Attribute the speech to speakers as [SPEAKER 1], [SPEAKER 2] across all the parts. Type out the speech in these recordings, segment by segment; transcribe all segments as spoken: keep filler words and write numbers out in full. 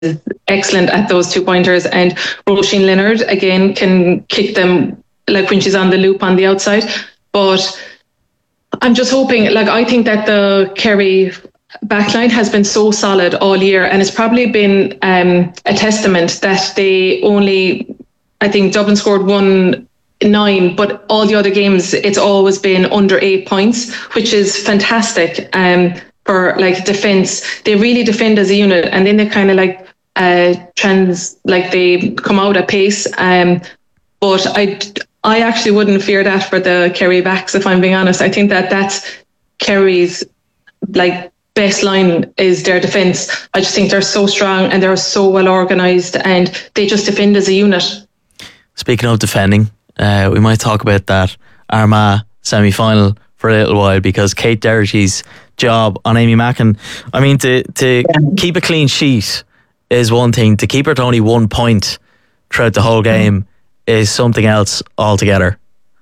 [SPEAKER 1] excellent at those two pointers, and Roisin Leonard again can kick them like when she's on the loop on the outside. But I'm just hoping, like I think that the Kerry backline has been so solid all year, and it's probably been um, a testament that they only, I think Dublin scored one nine, but all the other games it's always been under eight points, which is fantastic um, for like defence. They really defend as a unit, and then they kind of like uh, trans like they come out at pace. Um, but I, I actually wouldn't fear that for the Kerry backs, if I'm being honest. I think that that's Kerry's like best line is their defence. I just think they're so strong and they're so well organised, and they just defend as a unit.
[SPEAKER 2] Speaking of defending, uh, we might talk about that Armagh semi-final for a little while, because Kate Doherty's job on Amy Mackin, I mean, to, to yeah. keep a clean sheet is one thing, to keep her to only one point throughout the whole game is something else altogether.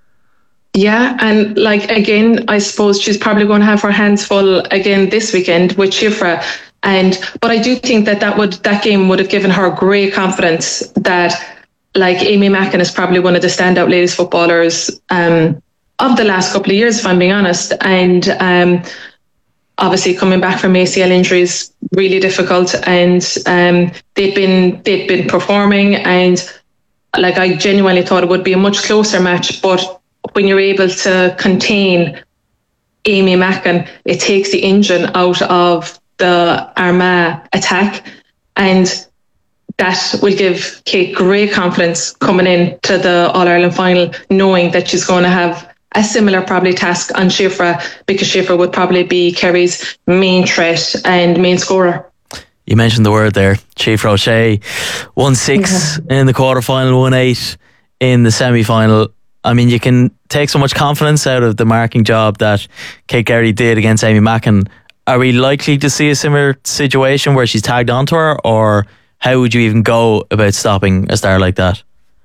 [SPEAKER 1] Yeah, and like again, I suppose she's probably going to have her hands full again this weekend with Shifra. And but I do think that that would that game would have given her great confidence that like Amy Mackin is probably one of the standout ladies footballers um, of the last couple of years, if I'm being honest. And um, obviously coming back from A C L injuries, really difficult. And um, they've been they've been performing, and like I genuinely thought it would be a much closer match. But when you're able to contain Amy Mackin, it takes the engine out of the Armagh attack, and that will give Kate great confidence coming into the All-Ireland final, knowing that she's going to have a similar probably task on Shifra, because Shifra would probably be Kerry's main threat and main scorer.
[SPEAKER 2] You mentioned the word there, Shifra O'Shea, one six yeah. in the quarter-final, one eight in the semi-final. I mean, you can take so much confidence out of the marking job that Kate Geraghty did against Amy Mackin. Are we likely to see a similar situation where she's tagged onto her, or how would you even go about stopping a star like that?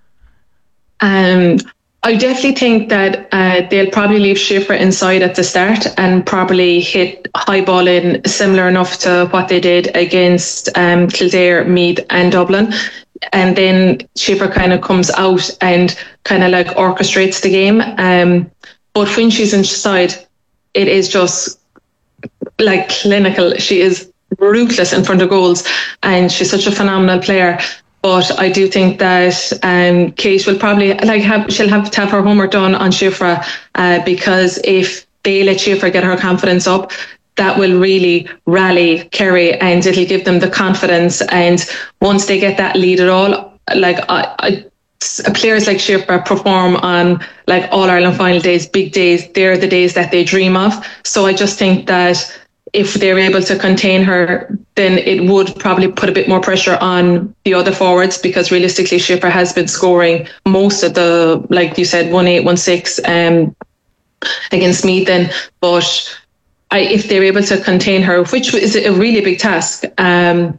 [SPEAKER 1] Um, I definitely think that uh, they'll probably leave Shifra inside at the start and probably hit high ball in similar enough to what they did against um, Kildare, Meath and Dublin. And then Shifra kind of comes out and kind of like orchestrates the game. Um, but when she's inside, it is just like clinical. She is ruthless in front of goals, and she's such a phenomenal player. But I do think that um, Kate will probably like have she'll have to have her homework done on Shifra, uh, because if they let Shifra get her confidence up, that will really rally Kerry, and it'll give them the confidence. And once they get that lead at all, like I, I, players like Shifra perform on like All Ireland final days, big days. They're the days that they dream of. So I just think that if they're able to contain her, then it would probably put a bit more pressure on the other forwards, because realistically Shifra has been scoring most of the, like you said, one eight, one six um, against Meath then. But I, if they're able to contain her, which is a really big task, um,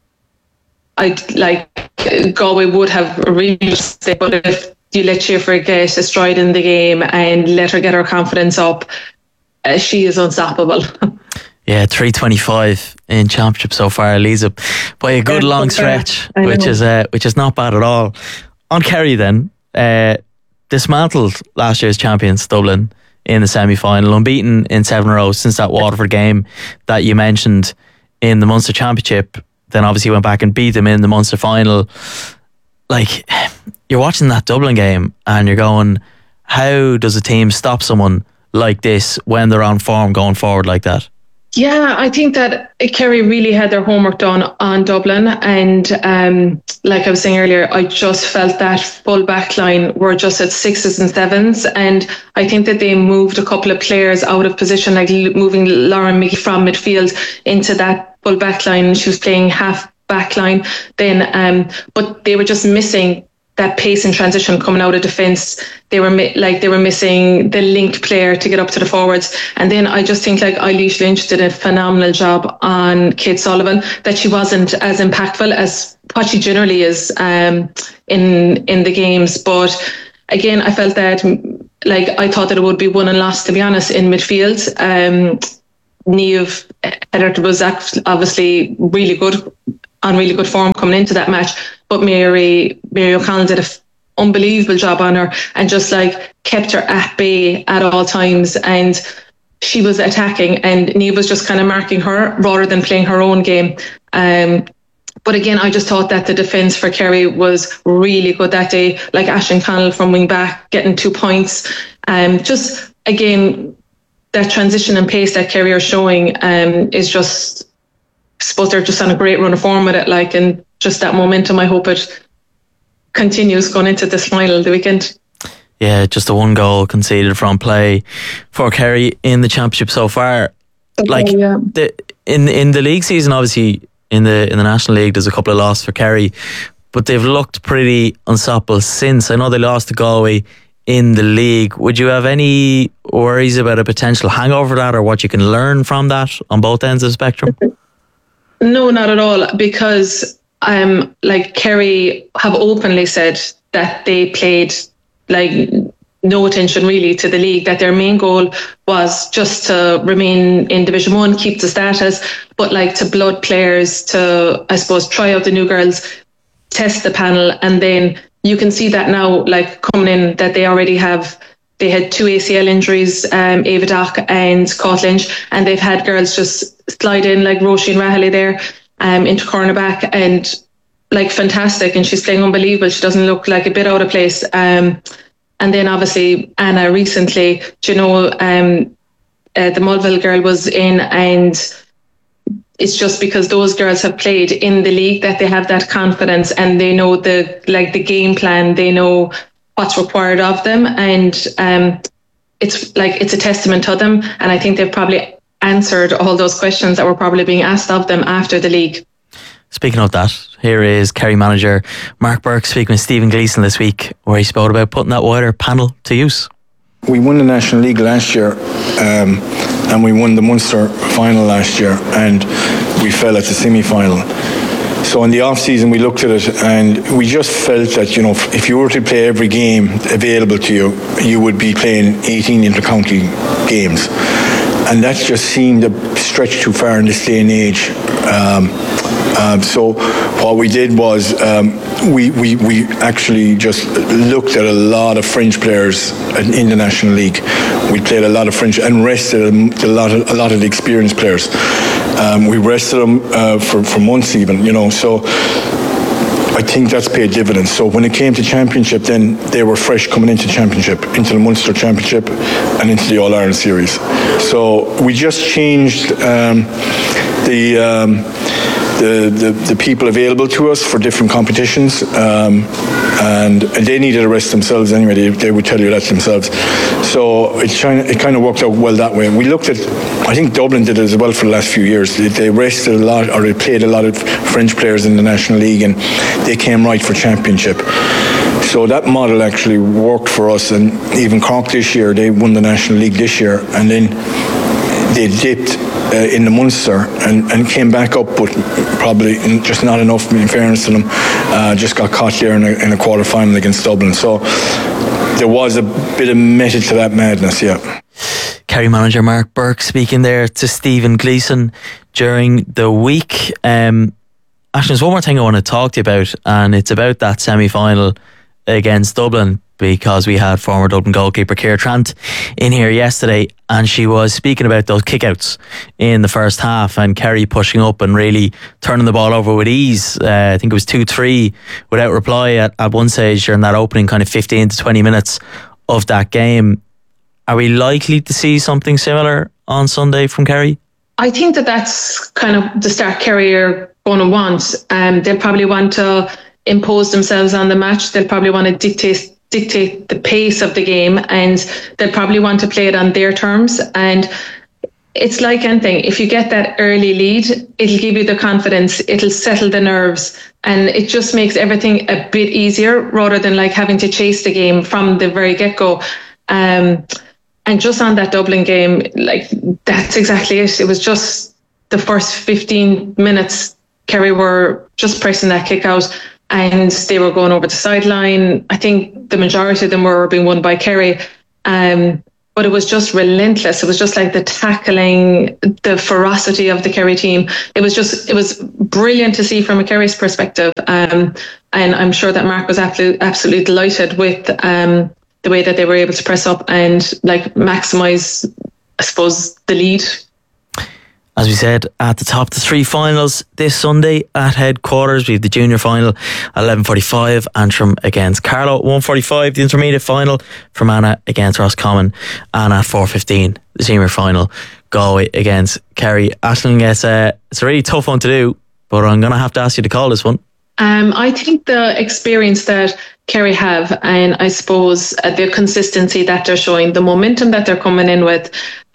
[SPEAKER 1] I like Galway would have a really mistake, but if you let Shifra get a stride in the game and let her get her confidence up, uh, she is unstoppable.
[SPEAKER 2] Yeah, three twenty-five in championship so far, leads up by a good long stretch, which is uh, which is not bad at all. On Kerry then, uh, dismantled last year's champions Dublin in the semi-final, unbeaten in seven in a row since that Waterford game that you mentioned in the Munster Championship. Then obviously went back and beat them in the Munster final. Like, you're watching that Dublin game and you're going, how does a team stop someone like this when they're on form going forward like that?
[SPEAKER 1] Yeah, I think that Kerry really had their homework done on Dublin, and um, like I was saying earlier, I just felt that full back line were just at sixes and sevens, and I think that they moved a couple of players out of position, like moving Lauren McGee from midfield into that full back line. She was playing half back line then, um, but they were just missing that pace and transition coming out of defence. They were mi- like they were missing the link player to get up to the forwards. And then I just think like Eilish Lynch did a phenomenal job on Kate Sullivan, that she wasn't as impactful as what she generally is um, in in the games. But again, I felt that like I thought that it would be won and lost, to be honest, in midfield. Um, Niamh Heather was obviously really good on really good form coming into that match. But Mary Mary O'Connell did an f- unbelievable job on her and just like kept her at bay at all times. And she was attacking, and Niamh was just kind of marking her rather than playing her own game. Um, but again, I just thought that the defence for Kerry was really good that day. Like Aisling Connell from wing back getting two points. Um, just again, that transition and pace that Kerry are showing um, is just, I suppose they're just on a great run of form with it. Like, and just that momentum, I hope it continues going into this final the weekend.
[SPEAKER 2] Yeah, just a one goal conceded from play for Kerry in the championship so far. Okay, like yeah. the in in the league season, obviously in the in the National League, there's a couple of losses for Kerry, but they've looked pretty unstoppable since. I know they lost to Galway in the league. Would you have any worries about a potential hangover of that, or what you can learn from that on both ends of the spectrum?
[SPEAKER 1] No, not at all, because um, like Kerry have openly said that they played like no attention really to the league, that their main goal was just to remain in Division One, keep the status, but like to blood players, to I suppose try out the new girls, test the panel, and then you can see that now, like coming in, that they already have, they had two A C L injuries, um, Ava Dock and Cait Lynch, and they've had girls just slide in like Roisin Rahilly there um, into cornerback, and like fantastic, and she's playing unbelievable. She doesn't look like a bit out of place. Um, and then obviously Anna recently, you know, um, uh, the Mulville girl was in, and it's just because those girls have played in the league that they have that confidence, and they know the like the game plan, they know what's required of them, and um, it's like it's a testament to them. And I think they've probably answered all those questions that were probably being asked of them after the league.
[SPEAKER 2] Speaking of that, here is Kerry manager Mark Burke speaking with Stephen Gleeson this week, where he spoke about putting that wider panel to use.
[SPEAKER 3] We won the National League last year, um, and we won the Munster final last year, and we fell at the semi-final. So in the off-season we looked at it, and we just felt that, you know, if you were to play every game available to you, you would be playing eighteen inter-county games, and that just seemed a stretch too far in this day and age. Um, Um, so what we did was um, we, we we actually just looked at a lot of fringe players in the National League. We played a lot of fringe and rested a lot of a lot of the experienced players. Um, we rested them uh, for for months even, you know. So I think that's paid dividends. So when it came to championship, then they were fresh coming into championship, into the Munster Championship, and into the All Ireland Series. So we just changed um, the. Um, The, the, the people available to us for different competitions, um, and they needed to rest themselves anyway. They, they would tell you that themselves. So it kind of it kind of worked out well that way. We looked at, I think Dublin did it as well for the last few years. They, they rested a lot, or they played a lot of French players in the National League, and they came right for championship. So that model actually worked for us. And even Cork this year, they won the National League this year, and then they dipped Uh, in the Munster and, and came back up, but probably just not enough in fairness to them. Uh, just got caught there in a, in a quarter final against Dublin. So there was a bit of method to that madness, yeah.
[SPEAKER 2] Kerry manager Mark Burke speaking there to Stephen Gleeson during the week. Um, actually, there's one more thing I want to talk to you about, and it's about that semi-final against Dublin, because we had former Dublin goalkeeper Ciara Trant in here yesterday, and she was speaking about those kickouts in the first half, and Kerry pushing up and really turning the ball over with ease. Uh, I think it was two three without reply at, at one stage during that opening kind of fifteen to twenty minutes of that game. Are we likely to see something similar on Sunday from Kerry?
[SPEAKER 1] I think that that's kind of the start Kerry are going to want. Um, they'll probably want to impose themselves on the match. They'll probably want to dictate dictate the pace of the game, and they'll probably want to play it on their terms. And it's like anything, if you get that early lead, it'll give you the confidence, it'll settle the nerves, and it just makes everything a bit easier rather than like having to chase the game from the very get-go. Um, and just on that Dublin game, like that's exactly it. It was just the first fifteen minutes, Kerry were just pressing that kick out, and they were going over the sideline. I think the majority of them were being won by Kerry. Um, but it was just relentless. It was just like the tackling, the ferocity of the Kerry team. It was just, it was brilliant to see from a Kerry's perspective. Um, and I'm sure that Mark was absolutely, absolutely delighted with um, the way that they were able to press up and like maximise, I suppose, the lead.
[SPEAKER 2] As we said at the top, the three finals this Sunday at headquarters. We have the junior final at eleven forty-five, Antrim against Carlow at one forty-five, the intermediate final, Fermanagh against Roscommon, and at four fifteen, the senior final, Galway against Kerry. Aisling, it's a, it's a really tough one to do, but I'm going to have to ask you to call this one.
[SPEAKER 1] Um, I think the experience that Kerry have, and I suppose uh, the consistency that they're showing, the momentum that they're coming in with,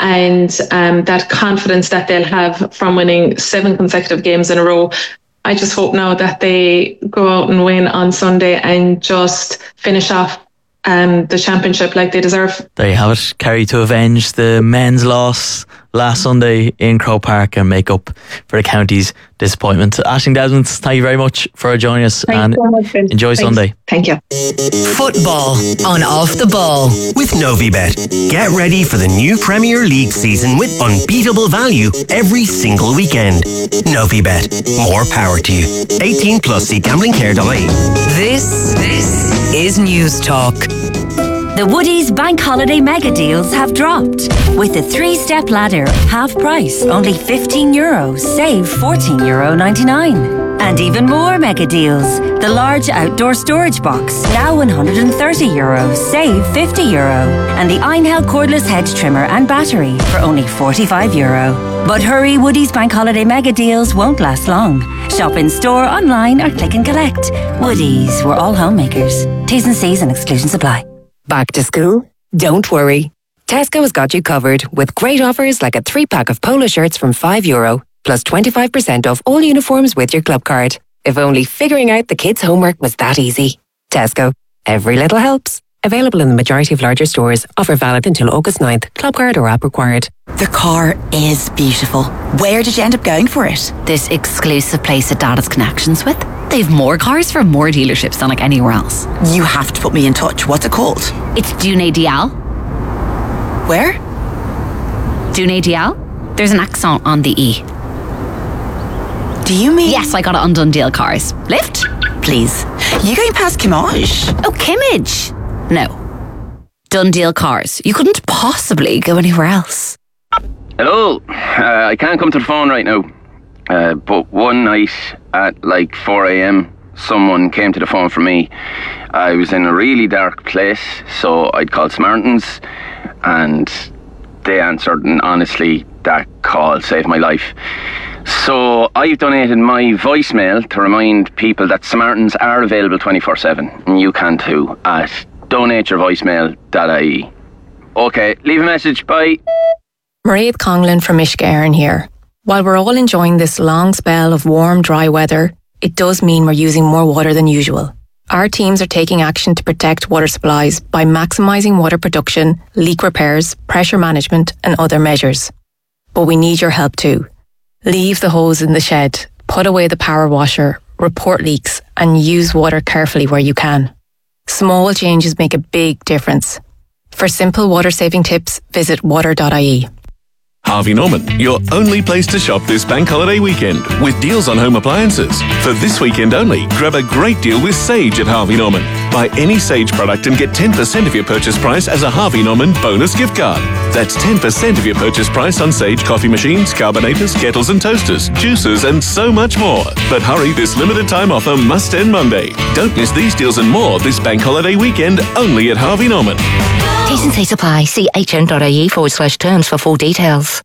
[SPEAKER 1] and um, that confidence that they'll have from winning seven consecutive games in a row. I just hope now that they go out and win on Sunday and just finish off um, the championship like they deserve.
[SPEAKER 2] There you have it. Kerry to avenge the men's loss last Sunday in Croke Park and make up for the county's disappointment. Aisling Desmond, thank you very much for joining us.
[SPEAKER 1] Thanks
[SPEAKER 2] and
[SPEAKER 1] so much, Ben.
[SPEAKER 2] Enjoy
[SPEAKER 1] Thanks.
[SPEAKER 2] Sunday.
[SPEAKER 1] Thank you.
[SPEAKER 4] Football on Off the Ball with Novibet. Get ready for the new Premier League season with unbeatable value every single weekend. Novibet. More power to you. eighteen plus. See gambling care dot I E.
[SPEAKER 5] This, this is News Talk. The Woodies Bank Holiday Mega Deals have dropped. With the three-step ladder, half price, only fifteen euros, save fourteen euro ninety-nine. And even more mega deals. The large outdoor storage box, now one hundred thirty euros, save fifty euro. And the Einhell cordless hedge trimmer and battery for only forty-five euro. But hurry, Woodies Bank Holiday Mega Deals won't last long. Shop in store, online or click and collect. Woodies, we're all homemakers. T's and C's and exclusions apply.
[SPEAKER 6] Back to school? Don't worry. Tesco has got you covered with great offers like a three-pack of polo shirts from five euro, plus twenty-five percent off all uniforms with your club card. If only figuring out the kids' homework was that easy. Tesco. Every little helps. Available in the majority of larger stores. Offer valid until August ninth. Club card or app required.
[SPEAKER 7] The car is beautiful. Where did you end up going for it?
[SPEAKER 8] This exclusive place that Dad has connections with. They've more cars from more dealerships than like anywhere else.
[SPEAKER 7] You have to put me in touch. What's it called?
[SPEAKER 8] It's Dune Dial.
[SPEAKER 7] Where?
[SPEAKER 8] Dune Dial. There's an accent on the E.
[SPEAKER 7] Do you mean?
[SPEAKER 8] Yes, I got it on Dundee Cars. Lift? Please.
[SPEAKER 7] You going past Kimmage?
[SPEAKER 8] Oh, Kimmage? No. Dundee Cars. You couldn't possibly go anywhere else.
[SPEAKER 9] Hello. Uh, I can't come to the phone right now. Uh, but one night at like four a.m, someone came to the phone for me. I was in a really dark place, so I'd called Samaritans, and they answered, and honestly, that call saved my life. So I've donated my voicemail to remind people that Samaritans are available twenty-four seven, and you can too, at donate your voicemail dot I E. Okay, leave a message, bye.
[SPEAKER 10] Mairead Conglin from Ishgarin here. While we're all enjoying this long spell of warm, dry weather, it does mean we're using more water than usual. Our teams are taking action to protect water supplies by maximising water production, leak repairs, pressure management and other measures. But we need your help too. Leave the hose in the shed, put away the power washer, report leaks and use water carefully where you can. Small changes make a big difference. For simple water saving tips, visit water dot I E.
[SPEAKER 11] Harvey Norman, your only place to shop this bank holiday weekend with deals on home appliances. For this weekend only, grab a great deal with Sage at Harvey Norman. Buy any Sage product and get ten percent of your purchase price as a Harvey Norman bonus gift card. That's ten percent of your purchase price on Sage coffee machines, carbonators, kettles and toasters, juicers and so much more. But hurry, this limited time offer must end Monday. Don't miss these deals and more this bank holiday weekend only at Harvey Norman.
[SPEAKER 12] T's and C's apply. See hn.ie forward slash terms for full details.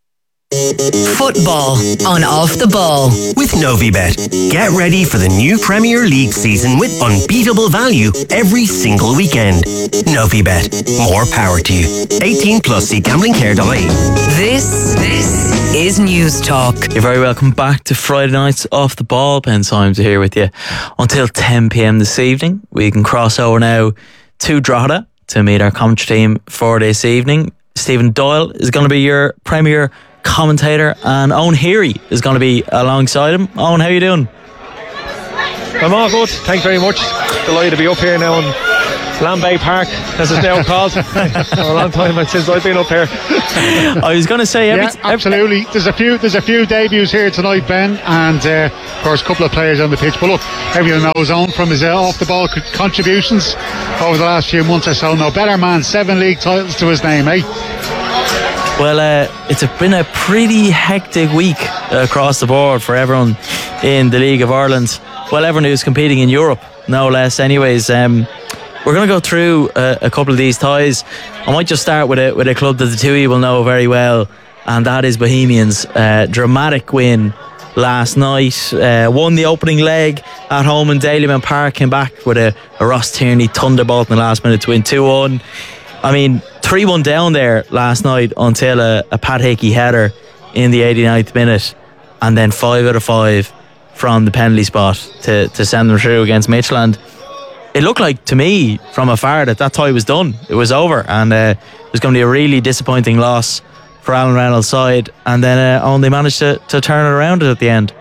[SPEAKER 4] Football on Off the Ball with Novibet. Get ready for the new Premier League season with unbeatable value every single weekend. Novibet. More power to you. eighteen plus. See gambling care dot I E.
[SPEAKER 5] This, this is News Talk.
[SPEAKER 2] You're very welcome back to Friday Nights Off the Ball. Ben Symes here with you until ten p.m. this evening. We can cross over now to Drogheda to meet our commentary team for this evening. Stephen Doyle is going to be your Premier commentator and Owen Heary is going to be alongside him. Owen, how are you doing?
[SPEAKER 13] I'm all good, thanks very much. Delighted to be up here now and Lambay Park, as it's now called. For a long time since I've been up here.
[SPEAKER 2] I was going to say, every,
[SPEAKER 14] yeah, absolutely. There's a few, there's a few debuts here tonight, Ben, and uh, of course, a couple of players on the pitch. But look, everyone knows Owen from his uh, off the ball co- contributions over the last few months or so. No better man, seven league titles to his name, eh?
[SPEAKER 2] Well, uh, it's a, been a pretty hectic week across the board for everyone in the League of Ireland. Well, everyone who's competing in Europe, no less. Anyways, um, we're going to go through a, a couple of these ties. I might just start with a with a club that the two of you will know very well, and that is Bohemians. Uh, dramatic win last night. Uh, won the opening leg at home in Dalymount Park. Came back with a, a Ross Tierney thunderbolt in the last minute to win two one. I mean, three one down there last night until a, a Pat Hickey header in the eighty-ninth minute, and then five out of five from the penalty spot to, to send them through against Midtjylland. It looked like to me from afar that that tie was done. It was over, and uh, it was going to be a really disappointing loss for Alan Reynolds' side, and then uh, only managed to, to turn it around at the end.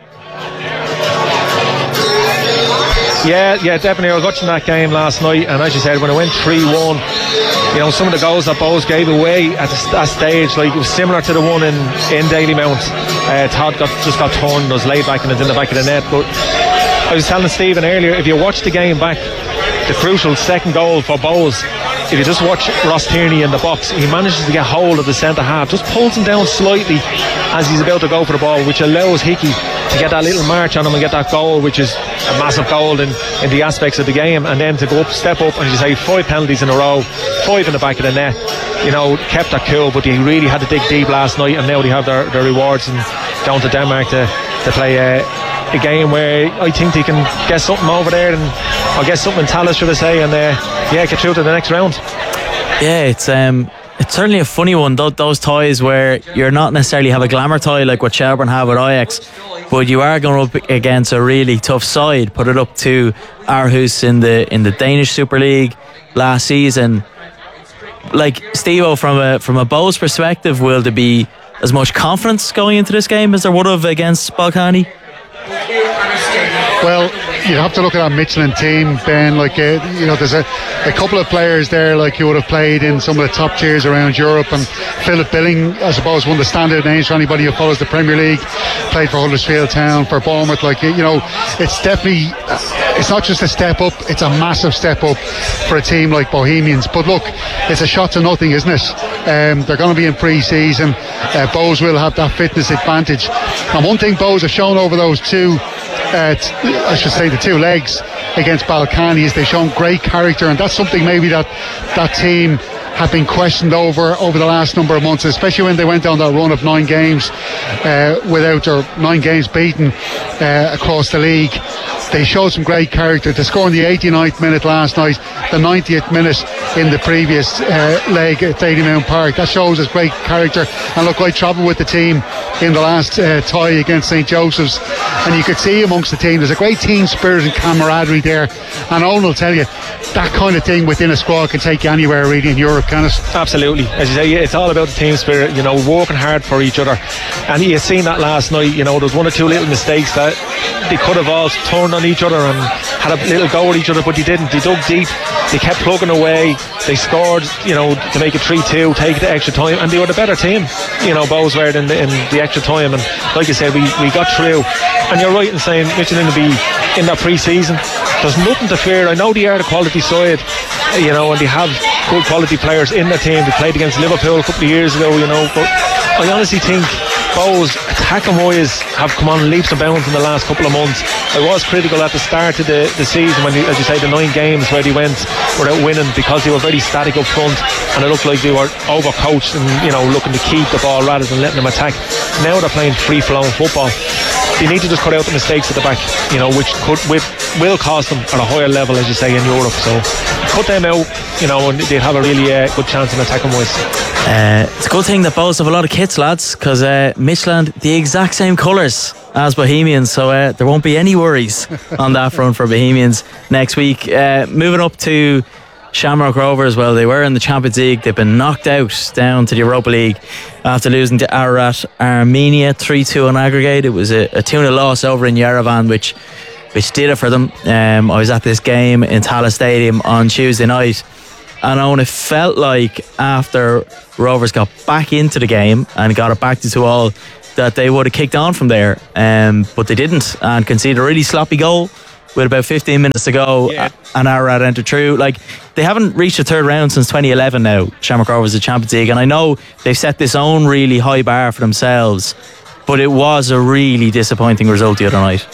[SPEAKER 13] Yeah, yeah, definitely. I was watching that game last night, and as you said, when it went three one, you know, some of the goals that Bohs gave away at the, that stage, like it was similar to the one in, in Dalymount. Uh, Todd got, just got torn, was laid back and it's in the back of the net. But I was telling Stephen earlier, if you watch the game back, the crucial second goal for Bohs, if you just watch Ross Tierney in the box, he manages to get hold of the centre half, just pulls him down slightly as he's about to go for the ball, which allows Hickey to get that little march on him and get that goal, which is a massive goal in, in the aspects of the game, and then to go up, step up, and as you say, five penalties in a row, five in the back of the net. You know, kept that cool, but they really had to dig deep last night, and now they have their, their rewards and going to Denmark to, to play a, a game where I think they can get something over there, and or get something in Tallaght, should I say, and uh, yeah, get through to the next round.
[SPEAKER 2] Yeah, it's um, it's certainly a funny one. Th- those ties where you're not necessarily have a glamour tie like what Shelbourne have with Ajax, but you are going up against a really tough side. Put it up to Aarhus in the in the Danish Super League last season. Like Steve-O, from a from a Bohs perspective, will there be as much confidence going into this game as there would have against Balkany?
[SPEAKER 14] Well, you'd have to look at that Midtjylland team, Ben. Like, uh, you know, there's a, a couple of players there, like you would have played in some of the top tiers around Europe. And Philip Billing, I suppose, one of the standard names for anybody who follows the Premier League. Played for Huddersfield Town, for Bournemouth. Like, you know, it's definitely, it's not just a step up, it's a massive step up for a team like Bohemians. But look, it's a shot to nothing, isn't it? Um, they're going to be in pre-season. Uh, Bohs will have that fitness advantage. And one thing Bohs have shown over those two, uh, t- I should say the two legs against Balkany, is they've shown great character, and that's something maybe that that team have been questioned over over the last number of months, especially when they went down that run of nine games uh, without, or nine games beaten uh, across the league. They showed some great character. They scored in the eighty-ninth minute last night, the ninetieth minute in the previous uh, leg at Dalymount Park. That shows us great character. And look, I travelled with the team in the last uh, tie against Saint Joseph's, and you could see amongst the team there's a great team spirit and camaraderie there. And Owen will tell you, that kind of thing within a squad can take you anywhere really in Europe, can it?
[SPEAKER 13] Absolutely. As you say, it's all about the team spirit, you know, working hard for each other. And you've seen that last night. You know, there was one or two little mistakes that they could have all turned on each other and had a little go at each other, but they didn't. They dug deep, they kept plugging away, they scored, you know, to make it three two, take it to extra time, and they were the better team, you know, Bohs were in the, in the extra time. And like I said, we, we got through. And you're right in saying Midtjylland will be in that pre-season. There's nothing to fear. I know they are the quality side, you know, and they have good quality players in the team. They played against Liverpool a couple of years ago, you know, but I honestly think Bohs, attacking wise, have come on leaps and bounds in the last couple of months. I was critical at the start of the, the season when, they, as you say, the nine games where they went without winning, because they were very static up front and it looked like they were overcoached and, you know, looking to keep the ball rather than letting them attack. Now they're playing free-flowing football. They need to just cut out the mistakes at the back, you know, which could which will cost them at a higher level, as you say, in Europe. So cut them out, you know, and they'll have a really uh, good chance in attacking wise.
[SPEAKER 2] Uh, it's a good thing that Bohs have a lot of kits, lads, because uh, Midtjylland, the exact same colours as Bohemians, so uh, there won't be any worries on that front for Bohemians next week. Uh, moving up to Shamrock Rovers, well, they were in the Champions League. They've been knocked out down to the Europa League after losing to Ararat Armenia three two on aggregate. It was a, a two nil loss over in Yerevan, which which did it for them. Um, I was at this game in Tallaght Stadium on Tuesday night, and Owen, it felt like after Rovers got back into the game and got it back to two all, that they would have kicked on from there, um, but they didn't, and conceded a really sloppy goal with about fifteen minutes to go. Yeah. And Ararat entered through. Like, they haven't reached a third round since twenty eleven now, Shamrock Rovers, the Champions League, and I know they've set this own really high bar for themselves, but it was a really disappointing result the other night.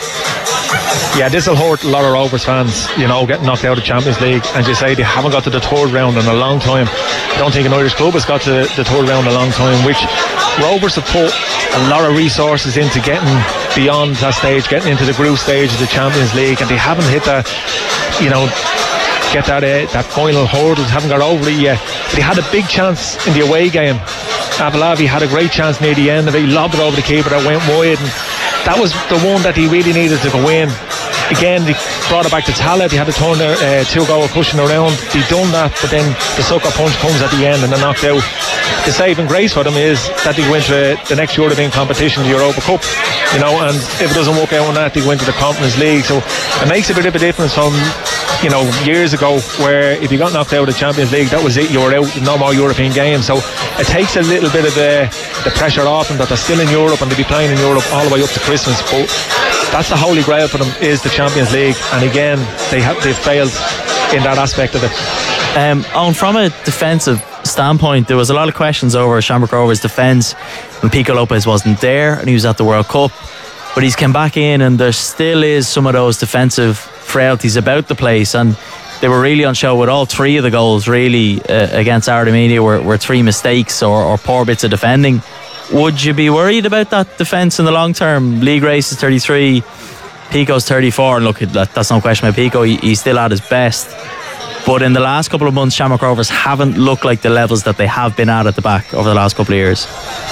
[SPEAKER 13] Yeah, this will hurt a lot of Rovers fans, you know, getting knocked out of the Champions League, and you say they haven't got to the third round in a long time. I don't think an Irish club has got to the third round in a long time, which Rovers have put a lot of resources into getting beyond that stage, getting into the group stage of the Champions League, and they haven't hit that, you know, get that uh, that final hurdle, haven't got over it yet. They had a big chance in the away game. Abalavi had a great chance near the end of it. He lobbed it over the keeper that went wide, and that was the one that he really needed to go in. Again, they brought it back to Tallaght. They had to turn their uh, two-goal cushion around. They done that, but then the sucker punch comes at the end and they're knocked out. The saving grace for them is that they go into the next European competition, the Europa Cup, you know, and if it doesn't work out on that, they go into the Conference League. So it makes a bit of a difference from, you know, years ago, where if you got knocked out of the Champions League, that was it, you were out, no more European games. So it takes a little bit of the, the pressure off them that they're still in Europe and they'll be playing in Europe all the way up to Christmas. But that's the holy grail for them, is the Champions League, and again they have they've failed in that aspect of it.
[SPEAKER 2] Um, on from a defensive standpoint, there was a lot of questions over Shamrock Rovers' defence when Pico Lopez wasn't there and he was at the World Cup, but he's come back in and there still is some of those defensive frailties about the place, and they were really on show with all three of the goals really uh, against Artemisia were, were three mistakes or, or poor bits of defending. Would you be worried about that defence in the long term? League race is thirty-three, Pico's thirty-four, and look, that's no question about Pico, he, he's still at his best, but in the last couple of months Shamrock Rovers haven't looked like the levels that they have been at at the back over the last couple of years.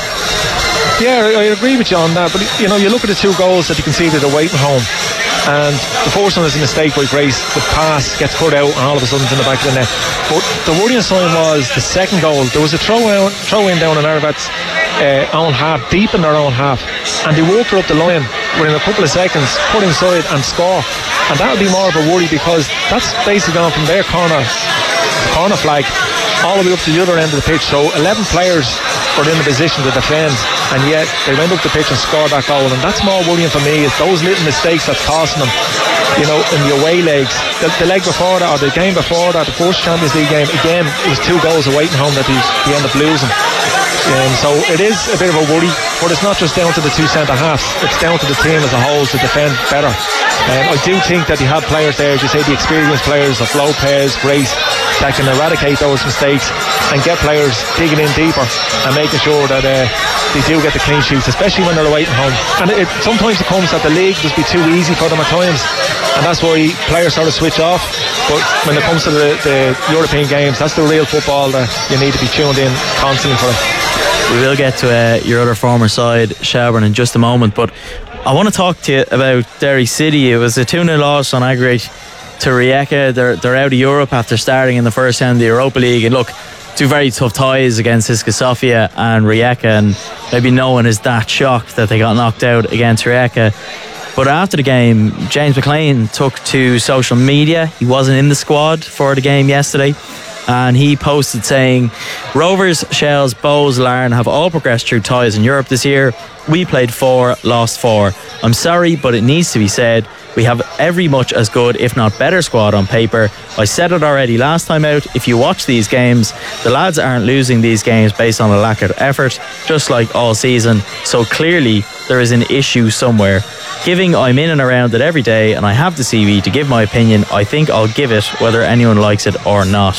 [SPEAKER 13] Yeah, I agree with you on that, but you know, you look at the two goals that they conceded away from home, and the first one is a mistake by Grace. The pass gets cut out and all of a sudden it's in the back of the net. But the worrying sign was the second goal. There was a throw out, throw in down in Ararat's uh, own half, deep in their own half, and they walked her up the line within a couple of seconds, put inside and score. And that would be more of a worry, because that's basically gone from their corner corner flag all the way up to the other end of the pitch. So eleven players were in the position to defend, and yet they went up the pitch and scored that goal. And that's more worrying for me, is those little mistakes that's costing them, you know, in the away legs. The, the leg before that, or the game before that, the first Champions League game, again, it was two goals away from home that they, they end up losing. Um, so it is a bit of a worry, but it's not just down to the two centre halves, it's down to the team as a whole to defend better. Um, I do think that they have players there, as you say, the experienced players of Lopez, Grace, that can eradicate those mistakes and get players digging in deeper and making sure that uh, they do get the clean sheets, especially when they're away from home. And it, sometimes it comes that the league just be too easy for them at times, and that's why players sort of switch off. But when it comes to the, the European games, that's the real football that you need to be tuned in constantly for.
[SPEAKER 2] We will get to uh, your other former side, Shelbourne, in just a moment, but I want to talk to you about Derry City. It was a two nil loss on aggregate to Rijeka. They're, they're out of Europe after starting in the first round of the Europa League, and look, two very tough ties against Haska Sofia and Rijeka, and maybe no one is that shocked that they got knocked out against Rijeka. But after the game, James McLean took to social media. He wasn't in the squad for the game yesterday, and he posted saying, Rovers, Shells, Bows, Larne have all progressed through ties in Europe this year. We played four, lost four. I'm sorry, but it needs to be said, we have every much as good, if not better, squad on paper. I said it already last time out, if you watch these games, the lads aren't losing these games based on a lack of effort, just like all season. So clearly there is an issue somewhere. Giving, I'm in and around it every day, and I have the C V to give my opinion. I think I'll give it whether anyone likes it or not.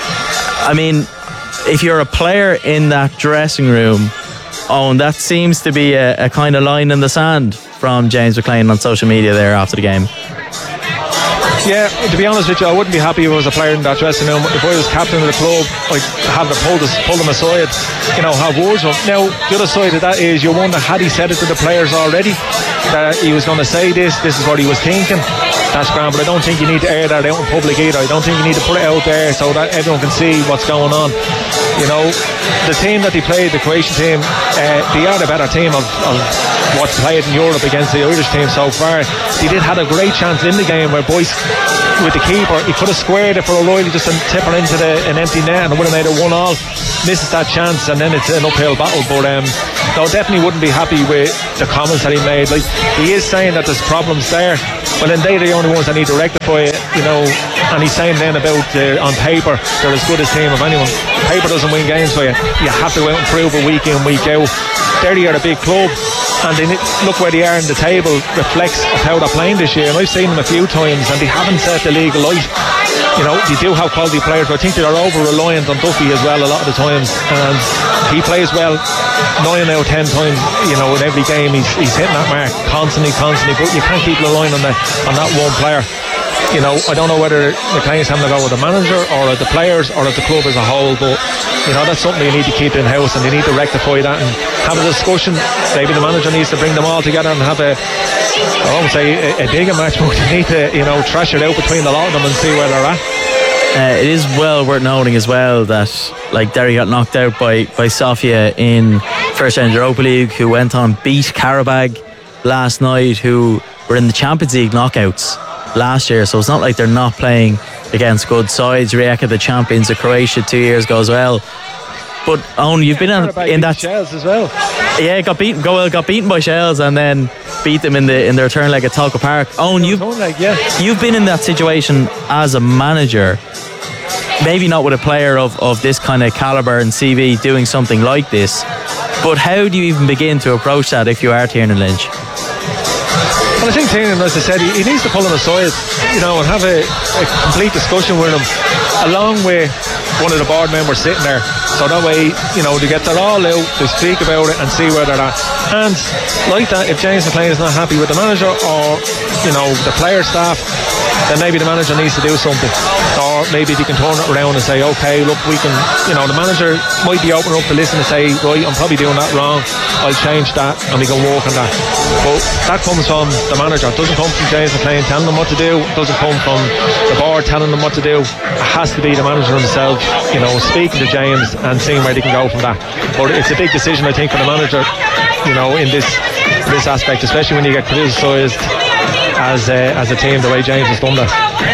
[SPEAKER 2] I mean, if you're a player in that dressing room, oh, and that seems to be a, a kind of line in the sand from James McLean on social media there after the game.
[SPEAKER 13] Yeah, to be honest with you, I wouldn't be happy if I was a player in that dressing room. If I was captain of the club, I'd have to pull, this, pull them aside, you know, have words with them. Now, the other side of that is you wonder, had he said it to the players already, that he was going to say this, this is what he was thinking. That's grand, but I don't think you need to air that out in public either. I don't think you need to put it out there so that everyone can see what's going on. You know, the team that they played, the Croatian team, uh, they are the better team of, of what's played in Europe against the Irish team so far. They did have a great chance in the game where Boyce, with the keeper, he could have squared it for O'Reilly just to tip her into the, an empty net and would have made it one all. Misses that chance and then it's an uphill battle. But um, no, definitely wouldn't be happy with the comments that he made. Like, he is saying that there's problems there, but then they're the only ones that need to rectify it, you know. And he's saying then about uh, on paper they're as good as team of anyone. Paper doesn't win games for you. You have to go out and prove it week in, week out. Derry are a big club, and they look where they are in the table reflects of how they're playing this year. And I've seen them a few times, and they haven't set the league alight. You know, they do have quality players, but I think they are over reliant on Duffy as well a lot of the times. And he plays well nine out of ten times. You know, in every game he's he's hitting that mark constantly, constantly. But you can't keep relying on the on that one player. You know, I don't know whether McLean's having to go with the manager or at the players or at the club as a whole, but you know, that's something you need to keep in house, and they need to rectify that and have a discussion. Maybe the manager needs to bring them all together and have a, I won't say a, a digging match, but they need to, you know, trash it out between the lot of them and see where they're at.
[SPEAKER 2] Uh, it is well worth noting as well that, like, Derry got knocked out by, by Sofia in first round Europa League, who went on beat Karabag last night, who were in the Champions League knockouts last year, so it's not like they're not playing against good sides. Rijeka, the champions of Croatia two years ago as well. But Owen, you've been in, in that
[SPEAKER 13] Shells as well.
[SPEAKER 2] Yeah, got beaten. Go well, got beaten by Shells, and then beat them in the in the return leg at Talca Park. Owen, you've
[SPEAKER 13] leg, yeah.
[SPEAKER 2] you've been in that situation as a manager. Maybe not with a player of, of this kind of calibre and C V doing something like this, but how do you even begin to approach that if you are Tiernan Lynch?
[SPEAKER 13] Well, I think Tiernan, as I said, he, he needs to pull him aside, you know, and have a, a complete discussion with him, along with one of the board members sitting there. So that way, you know, they get their all out, they speak about it and see where they're at. And like that, if James McLean is not happy with the manager or, you know, the player staff, then maybe the manager needs to do something. Or maybe they can turn it around and say, okay, look, we can, you know, the manager might be open up to listen and say, right, I'm probably doing that wrong, I'll change that and we can work on that. But that comes from the manager. It doesn't come from James McLean telling them what to do. It doesn't come from the board telling them what to do. It has to be the manager himself, you know, speaking to James and seeing where they can go from that. But it's a big decision, I think, for the manager, you know, in this this aspect, especially when you get criticised as a, as a team the way James has done that.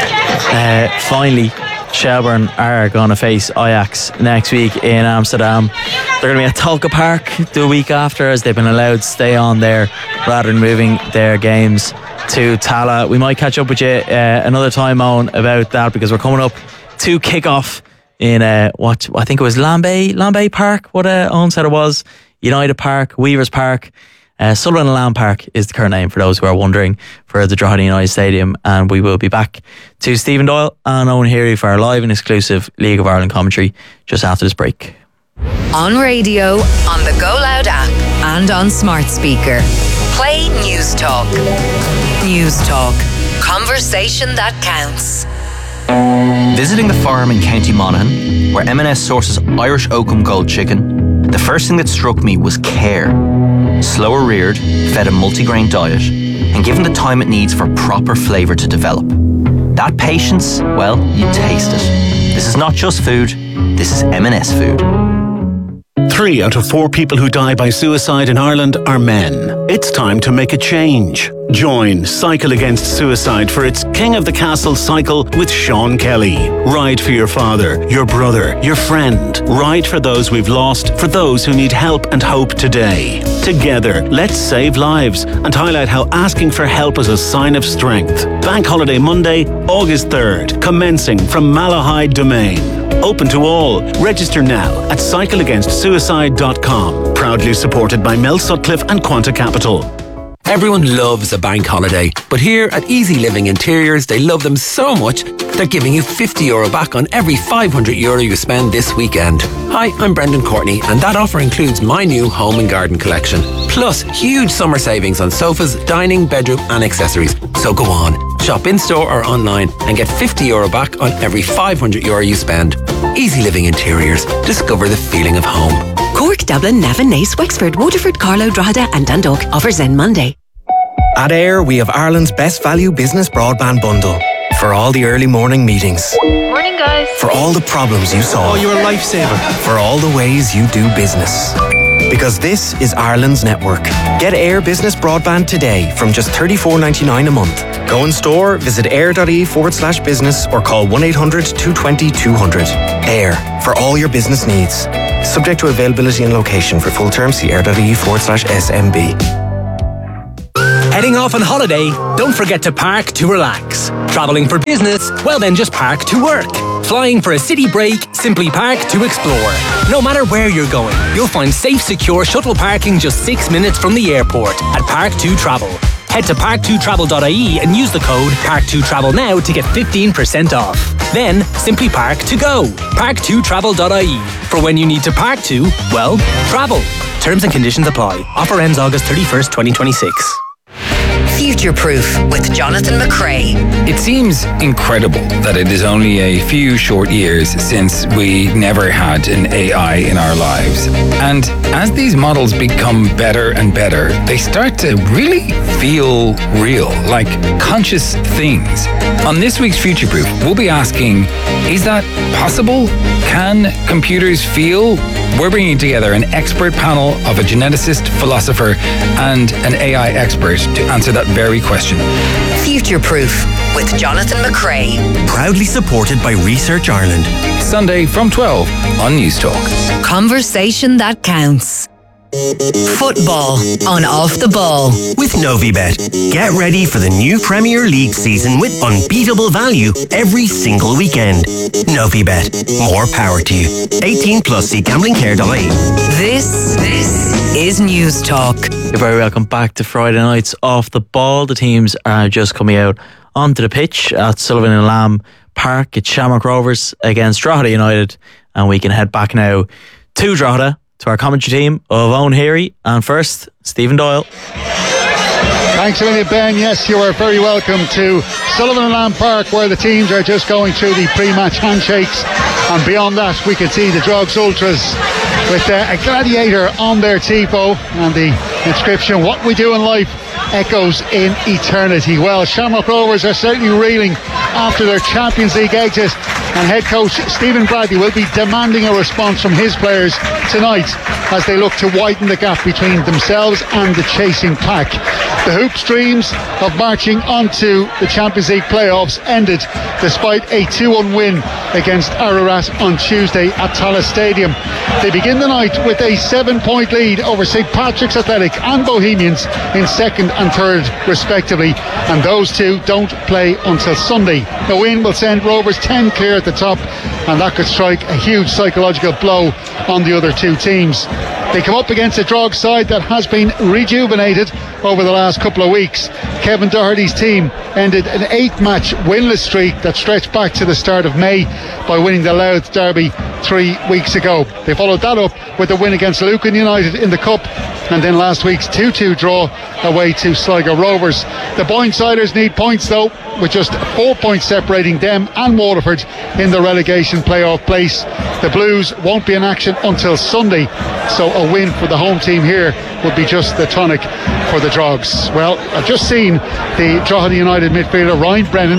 [SPEAKER 2] Uh, finally, Shelbourne are going to face Ajax next week in Amsterdam. They're going to be at Talca Park the week after, as they've been allowed to stay on there rather than moving their games to Tala. We might catch up with you uh, another time on about that, because we're coming up to kick-off in uh, what I think it was Lambay Lambay Park, what uh, Owen said it was, United Park, Weavers Park. Uh, Sullivan and Lamb Park is the current name, for those who are wondering, for the Drogheda United Stadium. And we will be back to Stephen Doyle and Owen Heary for our live and exclusive League of Ireland commentary just after this break.
[SPEAKER 5] On radio, on the Go Loud app, and on smart speaker. Play News Talk. News Talk. Conversation that counts.
[SPEAKER 15] Visiting the farm in County Monaghan, where M and S sources Irish Oakham Gold chicken, the first thing that struck me was care. Slower reared, fed a multigrain diet, and given the time it needs for proper flavour to develop. That patience, well, you taste it. This is not just food, this is M and S food.
[SPEAKER 16] Three out of four people who die by suicide in Ireland are men. It's time to make a change. Join Cycle Against Suicide for its King of the Castle cycle with Sean Kelly. Ride for your father, your brother, your friend. Ride for those we've lost, for those who need help and hope today. Together, let's save lives and highlight how asking for help is a sign of strength. Bank Holiday Monday, August third, commencing from Malahide Domain. Open to all. Register now at cycle against suicide dot com. Proudly supported by Mel Sutcliffe and Quanta Capital.
[SPEAKER 17] Everyone loves a bank holiday, but here at Easy Living Interiors, they love them so much, they're giving you fifty euro back on every five hundred euro you spend this weekend. Hi, I'm Brendan Courtney, and that offer includes my new home and garden collection. Plus, huge summer savings on sofas, dining, bedroom and accessories. So go on, shop in-store or online and get fifty euro back on every five hundred euro you spend. Easy Living Interiors. Discover the feeling of home.
[SPEAKER 18] Cork, Dublin, Navan, Naas, Wexford, Waterford, Carlow, Drogheda and Dundalk. Offers end Monday.
[SPEAKER 19] At Air, we have Ireland's best value business broadband bundle for all the early morning meetings.
[SPEAKER 20] Morning
[SPEAKER 19] Morning, guys.
[SPEAKER 4] For all the problems you solve.
[SPEAKER 20] Oh, you're a lifesaver.
[SPEAKER 4] For all the ways you do business. Because this is Ireland's network. Get Air Business Broadband today from just thirty-four ninety-nine a month. Go in store, visit air.ie forward slash business or call one eight hundred two twenty two hundred. Air, for all your business needs. Subject to availability and location. For full terms, see air.ie forward slash SMB.
[SPEAKER 21] Heading off on holiday? Don't forget to park to relax. Travelling for business? Well then just park to work. Flying for a city break? Simply park to explore. No matter where you're going, you'll find safe, secure shuttle parking just six minutes from the airport at Park two Travel. Head to park two travel dot I E and use the code park two travel now to get fifteen percent off. Then, simply park to go. park two travel dot I E. For when you need to park to, well, travel. Terms and conditions apply. Offer ends August thirty-first, twenty twenty-six.
[SPEAKER 5] Future Proof with Jonathan McCrae.
[SPEAKER 22] It seems incredible that it is only a few short years since we never had an A I in our lives. And as these models become better and better, they start to really feel real, like conscious things. On this week's Future Proof, we'll be asking, is that possible? Can computers feel? We're bringing together an expert panel of a geneticist, philosopher, and an A I expert to answer that very question.
[SPEAKER 5] Future Proof with Jonathan McCrae.
[SPEAKER 4] Proudly supported by Research Ireland.
[SPEAKER 22] Sunday from twelve on News Talk.
[SPEAKER 5] Conversation that counts. Football on Off the Ball.
[SPEAKER 4] With Novibet. Get ready for the new Premier League season with unbeatable value every single weekend. Novibet. More power to you. eighteen plus, see gambling care dot I E.
[SPEAKER 5] This, this is News Talk.
[SPEAKER 2] You're very welcome back to Friday Nights Off the Ball. The teams are just coming out onto the pitch at Sullivan and Lamb Park. It's Shamrock Rovers against Drogheda United, and we can head back now to Drogheda, to our commentary team of Owen Heary, and first, Stephen Doyle.
[SPEAKER 14] Thanks a million, Ben. Yes, you are very welcome to Sullivan and Lamb Park, where the teams are just going through the pre-match handshakes, and beyond that we can see the Drogs Ultras with uh, a gladiator on their tifo, and the inscription, "What we do in life echoes in eternity." Well, Shamrock Rovers are certainly reeling after their Champions League exit, and head coach Stephen Bradley will be demanding a response from his players tonight as they look to widen the gap between themselves and the chasing pack. The Hoops' dreams of marching onto the Champions League playoffs ended despite a two one win against Ararat on Tuesday at Tallaght Stadium. They begin the night with a seven point lead over Saint Patrick's Athletic and Bohemians in second and third respectively, and those two don't play until Sunday. A win will send Rovers ten clear at the top, and that could strike a huge psychological blow on the other two teams. They come up against a Drogs side that has been rejuvenated over the last couple of weeks. Kevin Doherty's team ended an eight-match winless streak that stretched back to the start of May by winning the Louth Derby three weeks ago. They followed that up with a win against Lucan United in the Cup, and then last week's two two draw away to Sligo Rovers. The Boynesiders need points though, with just four points separating them and Waterford in the relegation playoff place. The Blues won't be in action until Sunday, so a win for the home team here would be just the tonic for the Drogs. Well, I've just seen the Drogheda United midfielder Ryan Brennan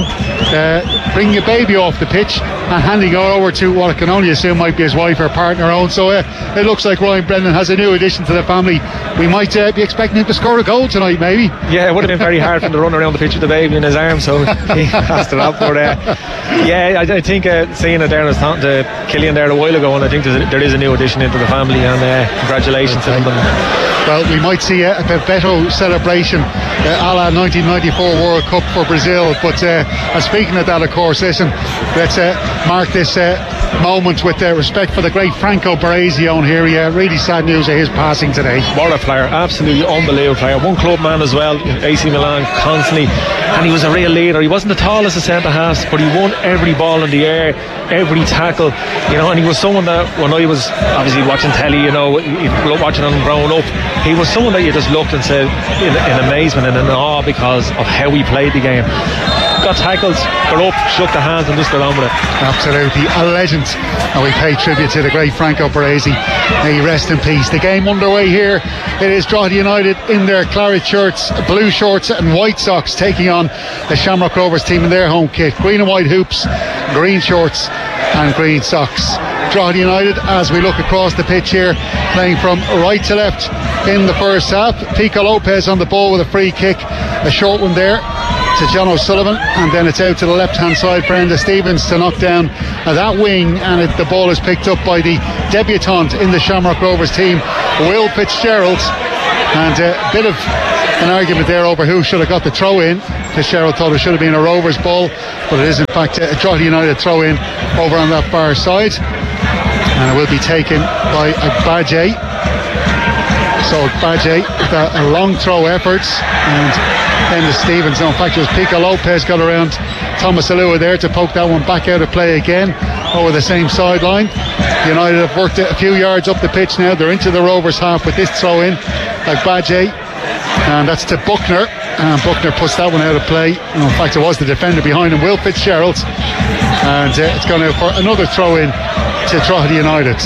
[SPEAKER 14] uh, bringing a baby off the pitch and handing her over to what I can only assume might be his wife or partner own. So uh, it looks like Ryan Brennan has a new addition to the family. We might uh, be expecting him to score a goal tonight, maybe.
[SPEAKER 13] Yeah, it would have been very hard for him to run around the pitch with the baby in his arms, so he passed it up. But uh, yeah, I, I think uh, seeing it there, I was talking to Killian there a while ago, and I think there is a new addition into the family, and uh, congratulations okay. to them.
[SPEAKER 14] Well, we might see a, a Bebeto celebration uh, a la nineteen ninety-four World Cup for Brazil. But uh, and speaking of that, of course, listen, let's uh, mark this uh, moment with uh, respect for the great Franco Baresi on here. Yeah, really sad news of his passing today.
[SPEAKER 13] What a player, absolutely unbelievable player. One club man as well, A C Milan constantly, and he was a real leader. He wasn't the tallest of centre halves, but he won every ball in the air, every tackle, you know. And he was someone that when I was obviously watching telly, you know, watching him growing up, he was someone that you just looked and said in, in amazement and in awe because of how he played the game. Got tackles, got up, shook the hands and just got on with it.
[SPEAKER 14] Absolutely, a legend. And we pay tribute to the great Franco Baresi. May he rest in peace. The game underway here. It is Drogheda United in their claret shirts, blue shorts and white socks, taking on the Shamrock Rovers team in their home kit. Green and white hoops, green shorts and green socks. Drogheda United, as we look across the pitch here, playing from right to left in the first half. Pico Lopez on the ball with a free kick, a short one there to John O'Sullivan, and then it's out to the left hand side for Enda Stevens to knock down uh, that wing, and it, the ball is picked up by the debutant in the Shamrock Rovers team, Will Fitzgerald, and uh, a bit of an argument there over who should have got the throw in. Fitzgerald thought it should have been a Rovers ball, but it is in fact a Drogheda United throw in over on that far side, and it will be taken by Agbaje. So Agbaje with a, a long throw effort, and Enda Stevens, no, in fact it was Pico Lopez got around Thomas Alua there to poke that one back out of play again over the same sideline. United have worked a few yards up the pitch now. They're into the Rovers half with this throw in. Agbaje, and that's to Buckner, and Buckner puts that one out of play. And in fact it was the defender behind him, Will Fitzgerald, and uh, it's gone out for another throw in to Drogheda United.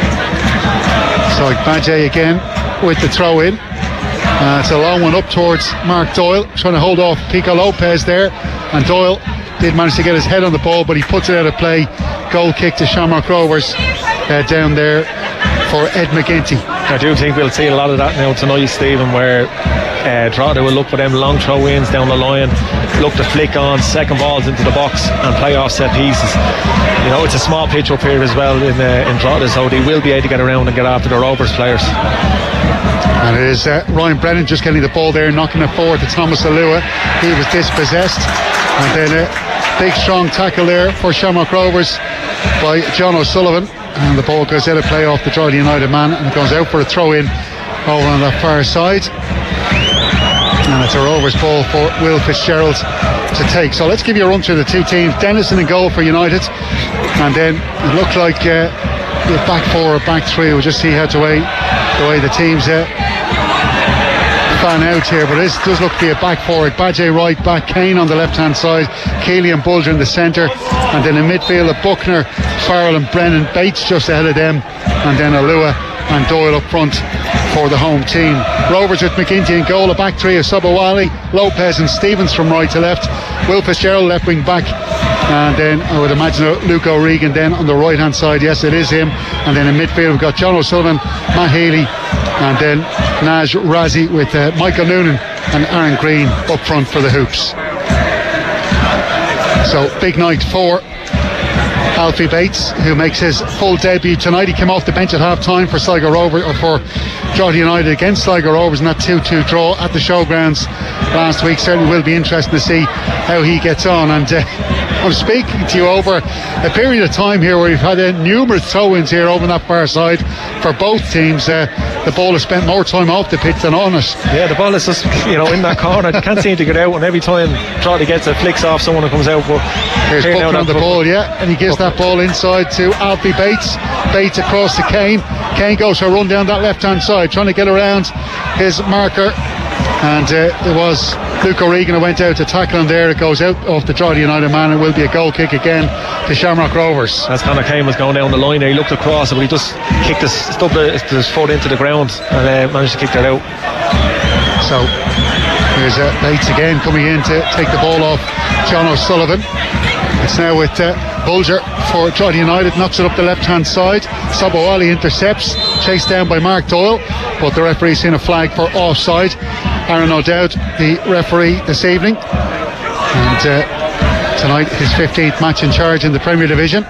[SPEAKER 14] So Agbaje again with the throw in. Uh, it's a long one up towards Mark Doyle, trying to hold off Pico Lopez there, and Doyle did manage to get his head on the ball, but he puts it out of play. Goal kick to Shamrock Rovers uh, down there for Ed McGinty.
[SPEAKER 13] I do think we'll see a lot of that now tonight, Stephen, where uh, Drogheda will look for them long throw-ins down the line, look to flick on second balls into the box and play off set pieces. You know, it's a small pitch up here as well in, uh, in Drogheda, so they will be able to get around and get after the Rovers players.
[SPEAKER 14] And it is uh, Ryan Brennan just getting the ball there, knocking it forward to Thomas Alua. He was dispossessed, and then a big strong tackle there for Shamrock Rovers by John O'Sullivan, and the ball goes out of play off the Drogheda United man, and it goes out for a throw in over on that far side, and it's a Rovers ball for Will Fitzgerald to take. So let's give you a run through the two teams. Dennison in goal for United, and then it looked like uh, the back four or back three. We'll just see how to way the way the teams uh, fan out here, but this does look to be a back four. Badge right back, Kane on the left hand side, Keeley and Bulger in the centre, and then in midfield of Buckner, Farrell and Brennan, Bates just ahead of them, and then Alua and Doyle up front for the home team. Rovers with McGinty in goal, a back three of Sobowale, Lopez and Stevens from right to left, Will Fitzgerald left wing back, and then I would imagine Luke O'Regan then on the right hand side. Yes, it is him. And then in midfield we've got John O'Sullivan, Matt Healy, and then Naj Razi with uh, Michael Noonan and Aaron Green up front for the Hoops. So big night for Alfie Bates, who makes his full debut tonight. He came off the bench at half time for Sligo Rovers, or for Drogheda United against Sligo Rovers in that two two draw at the Showgrounds last week. Certainly will be interesting to see how he gets on. And uh, I'm speaking to you over a period of time here where we've had uh, numerous throw-ins here over on that far side for both teams. Uh, the ball has spent more time off the pitch than on it.
[SPEAKER 13] Yeah, the ball is just, you know, in that corner. They can't seem to get out, and every time Drogheda gets it, flicks off someone who comes out. But
[SPEAKER 14] here's Buckner on the ball, yeah, and he gives Buckner that ball inside to Alfie Bates. Bates across to Kane. Kane goes for a run down that left-hand side, trying to get around his marker, and uh, it was Luke O'Regan who went out to tackle him there. It goes out off the Drogheda United man. It will be a goal kick again to Shamrock Rovers.
[SPEAKER 13] As Conor Kane was going down the line there, he looked across it, but he just kicked his, stubbed his foot into the ground and uh, managed to kick that out.
[SPEAKER 14] So here's uh, Bates again coming in to take the ball off John O'Sullivan. It's now with uh, Bulger for Drogheda United, knocks it up the left hand side. Sobowale intercepts, chased down by Mark Doyle, but the referee's seen a flag for offside. Aaron O'Dowd, the referee this evening, and uh, tonight his fifteenth match in charge in the Premier Division.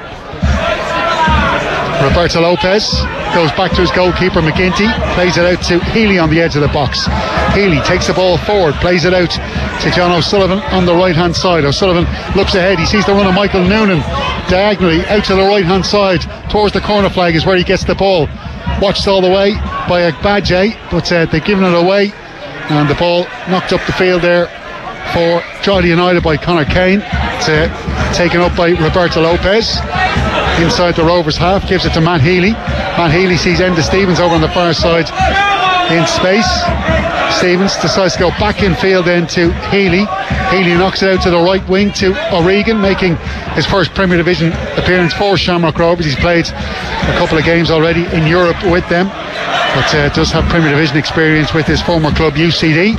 [SPEAKER 14] Roberto Lopez goes back to his goalkeeper McGinty, plays it out to Healy on the edge of the box. Healy takes the ball forward, plays it out to John O'Sullivan on the right hand side. O'Sullivan looks ahead, he sees the run of Michael Noonan diagonally out to the right hand side towards the corner flag is where he gets the ball. Watched all the way by Agbaje, but uh, they've given it away, and the ball knocked up the field there for Drogheda United by Conor Kane. It's uh, taken up by Roberto Lopez inside the Rovers half, gives it to Matt Healy. Matt Healy sees Enda Stevens over on the far side in space. Stevens decides to go back in field then to Healy. Healy knocks it out to the right wing to O'Regan, making his first Premier Division appearance for Shamrock Rovers. He's played a couple of games already in Europe with them, but uh, does have Premier Division experience with his former club U C D.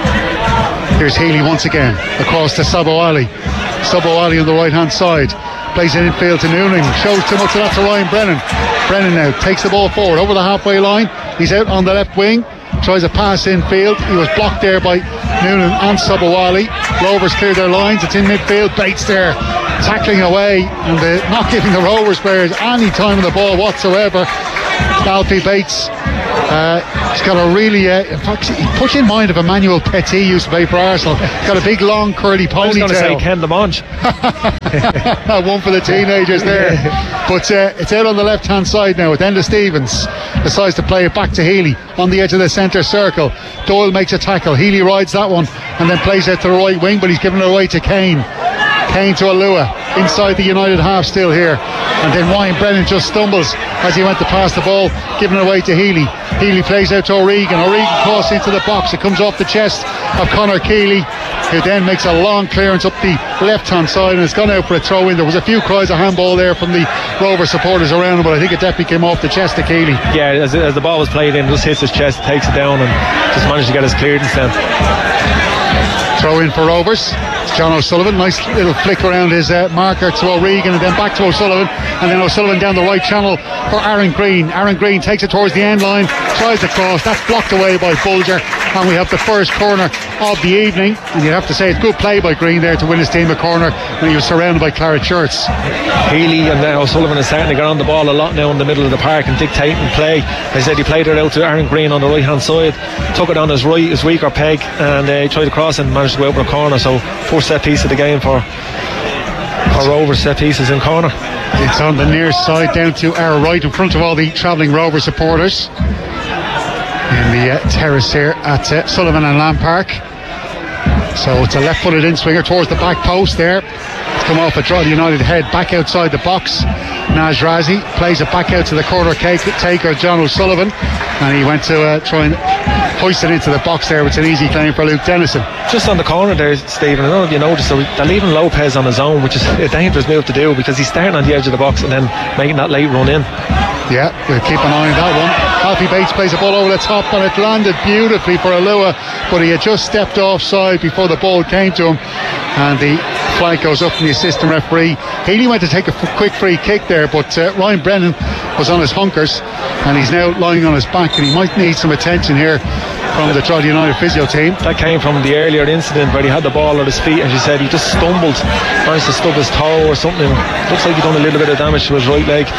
[SPEAKER 14] Here's Healy once again across to Sobowale. Sobowale on the right hand side plays it infield to Noonan, shows too much of that to Ryan Brennan. Brennan now takes the ball forward over the halfway line. He's out on the left wing, tries a pass infield. He was blocked there by Noonan and Sobowale. Rovers clear their lines, it's in midfield. Bates there tackling away, and uh, not giving the Rovers players any time on the ball whatsoever. Alfie Bates, uh, he's got a really, uh, in fact, he puts in mind of Emmanuel Petit, used to play for Arsenal. He's got a big long curly ponytail. I was
[SPEAKER 13] going to say Ken Lamont.
[SPEAKER 14] One for the teenagers there. But uh, it's out on the left hand side now with Enda Stevens. Decides to play it back to Healy on the edge of the centre circle. Doyle makes a tackle. Healy rides that one and then plays out to the right wing, but he's given it away to Kane. Kane to Alua inside the United half still here, and then Ryan Brennan just stumbles as he went to pass the ball, giving it away to Healy. Healy plays out to O'Regan. O'Regan crosses into the box. It comes off the chest of Conor Keeley, who then makes a long clearance up the left hand side, and it's gone out for a throw in. There was a few cries of handball there from the Rover supporters around him, but I think it definitely came off the chest of Keeley.
[SPEAKER 13] Yeah, as, as the ball was played in, just hits his chest, takes it down, and just managed to get his clearance then.
[SPEAKER 14] Throw in for Rovers. John O'Sullivan, nice little flick around his uh, marker to O'Regan, and then back to O'Sullivan, and then O'Sullivan down the right channel for Aaron Green. Aaron Green takes it towards the end line, tries to cross, that's blocked away by Bulger, and we have the first corner of the evening. And you'd have to say it's good play by Green there to win his team a corner when he was surrounded by claret shirts.
[SPEAKER 13] Healy and uh, O'Sullivan is starting to get on the ball a lot now in the middle of the park and dictating play. I said he played it out to Aaron Green on the right hand side, took it on his right, his weaker peg, and uh, he tried to cross and managed to go out for a corner. So first set piece of the game for for Rovers, set pieces in corner.
[SPEAKER 14] It's on the near side down to our right in front of all the travelling Rover supporters in the uh, terrace here at uh, Sullivan and Lamb Park. So it's a left-footed in-swinger towards the back post there. It's come off a Drogheda United head back outside the box. Naj Razi plays it back out to the corner taker John O'Sullivan, and he went to uh, try and hoist it into the box there. It's an easy claim for Luke Dennison.
[SPEAKER 13] Just on the corner there, Stephen, I don't know if you noticed, they're leaving Lopez on his own, which is a dangerous move to do because he's starting on the edge of the box and then making that late run in.
[SPEAKER 14] Yeah, we'll keep an eye on that one. Alfie Bates plays the ball over the top, and it landed beautifully for Alua, but he had just stepped offside before the ball came to him, and the flag goes up from the assistant referee. Healy went to take a f- quick free kick there, but uh, Ryan Brennan was on his hunkers, and he's now lying on his back, and he might need some attention here from the Drogheda United physio team.
[SPEAKER 13] That came from the earlier incident where he had the ball at his feet, and she said he just stumbled, managed to stub his toe or something. Looks like he done a little bit of damage to his right leg.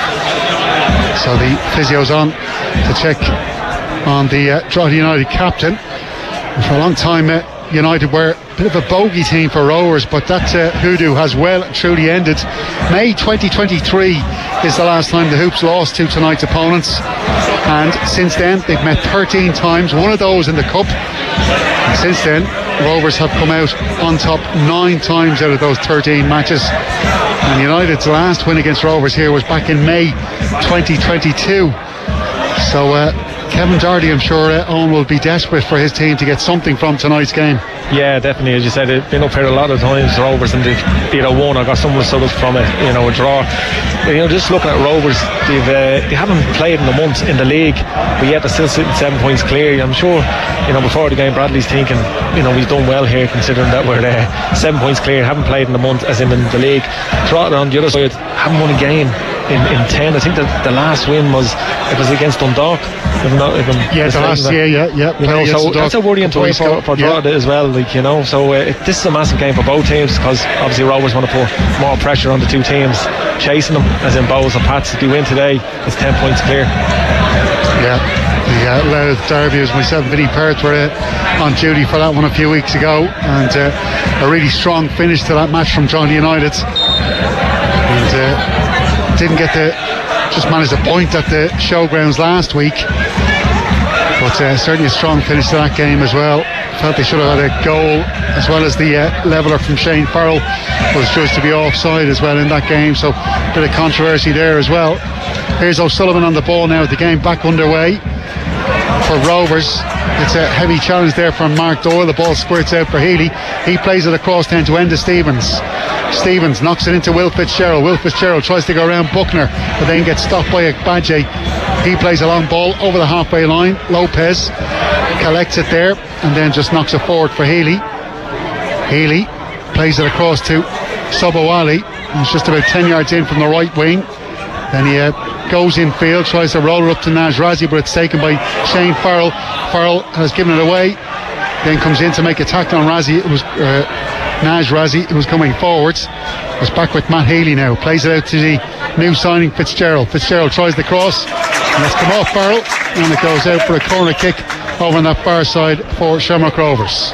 [SPEAKER 14] So the physio's on to check on the uh, Drogheda United captain. And for a long time uh, United were a bit of a bogey team for Rovers, but that uh, hoodoo has well and truly ended. May twenty twenty-three is the last time the Hoops lost to tonight's opponents, and since then they've met thirteen times, one of those in the Cup, and since then Rovers have come out on top nine times out of those thirteen matches. And United's last win against Rovers here was back in May twenty twenty-two. So uh, Kevin Doherty, I'm sure uh, Owen will be desperate for his team to get something from tonight's game.
[SPEAKER 13] Yeah, definitely. As you said, they've been up here a lot of times, Rovers, and they've either won or got some result from it, you know, a draw. You know, just looking at Rovers, they've uh, they haven't played in a month in the league, but yet they're still sitting seven points clear. I'm sure, you know, before the game, Bradley's thinking, you know, we've done well here, considering that we're there, seven points clear, haven't played in a month, as in in the league. Drogheda on the other side haven't won a game in, in ten. I think that the last win was it was against Dundalk. If not, if I'm
[SPEAKER 14] yeah, the last year, yeah, yeah.
[SPEAKER 13] You know, so that's a worrying time for, for Drogheda yeah. as well. Like, you know, so uh, it, this is a massive game for both teams, because obviously Rovers want to put more pressure on the two teams chasing them, as in Bows and Pats. If they win today, it's ten points clear.
[SPEAKER 14] Yeah. The uh, Louth Derby, as myself and Vinnie Perth were uh, on duty for that one a few weeks ago, and uh, a really strong finish to that match from Drogheda United, and uh, didn't get the just managed a point at the showgrounds last week, but uh, certainly a strong finish to that game as well. Felt they should have had a goal, as well as the uh, leveller from Shane Farrell was judged to be offside as well in that game, so a bit of controversy there as well. Here's O'Sullivan on the ball now, the game back underway for Rovers. It's a heavy challenge there from Mark Doyle. The ball squirts out for Healy. He plays it across then to Enda Stevens. Stevens knocks it into Will Fitzgerald. Will Fitzgerald tries to go around Buckner, but then gets stopped by Agbaje. He plays a long ball over the halfway line. Lopez collects it there and then just knocks it forward for Healy. Healy plays it across to Sobowale. He's just about ten yards in from the right wing. Then he uh, goes in field, tries to roll it up to Naj Razi, but it's taken by Shane Farrell. Farrell has given it away, then comes in to make a tackle on Razi. It was uh, Naj Razi who was coming forwards. It's back with Matt Healy now. Plays it out to the new signing Fitzgerald. Fitzgerald tries the cross, and it's come off Farrell, and it goes out for a corner kick over on that far side for Shamrock Rovers.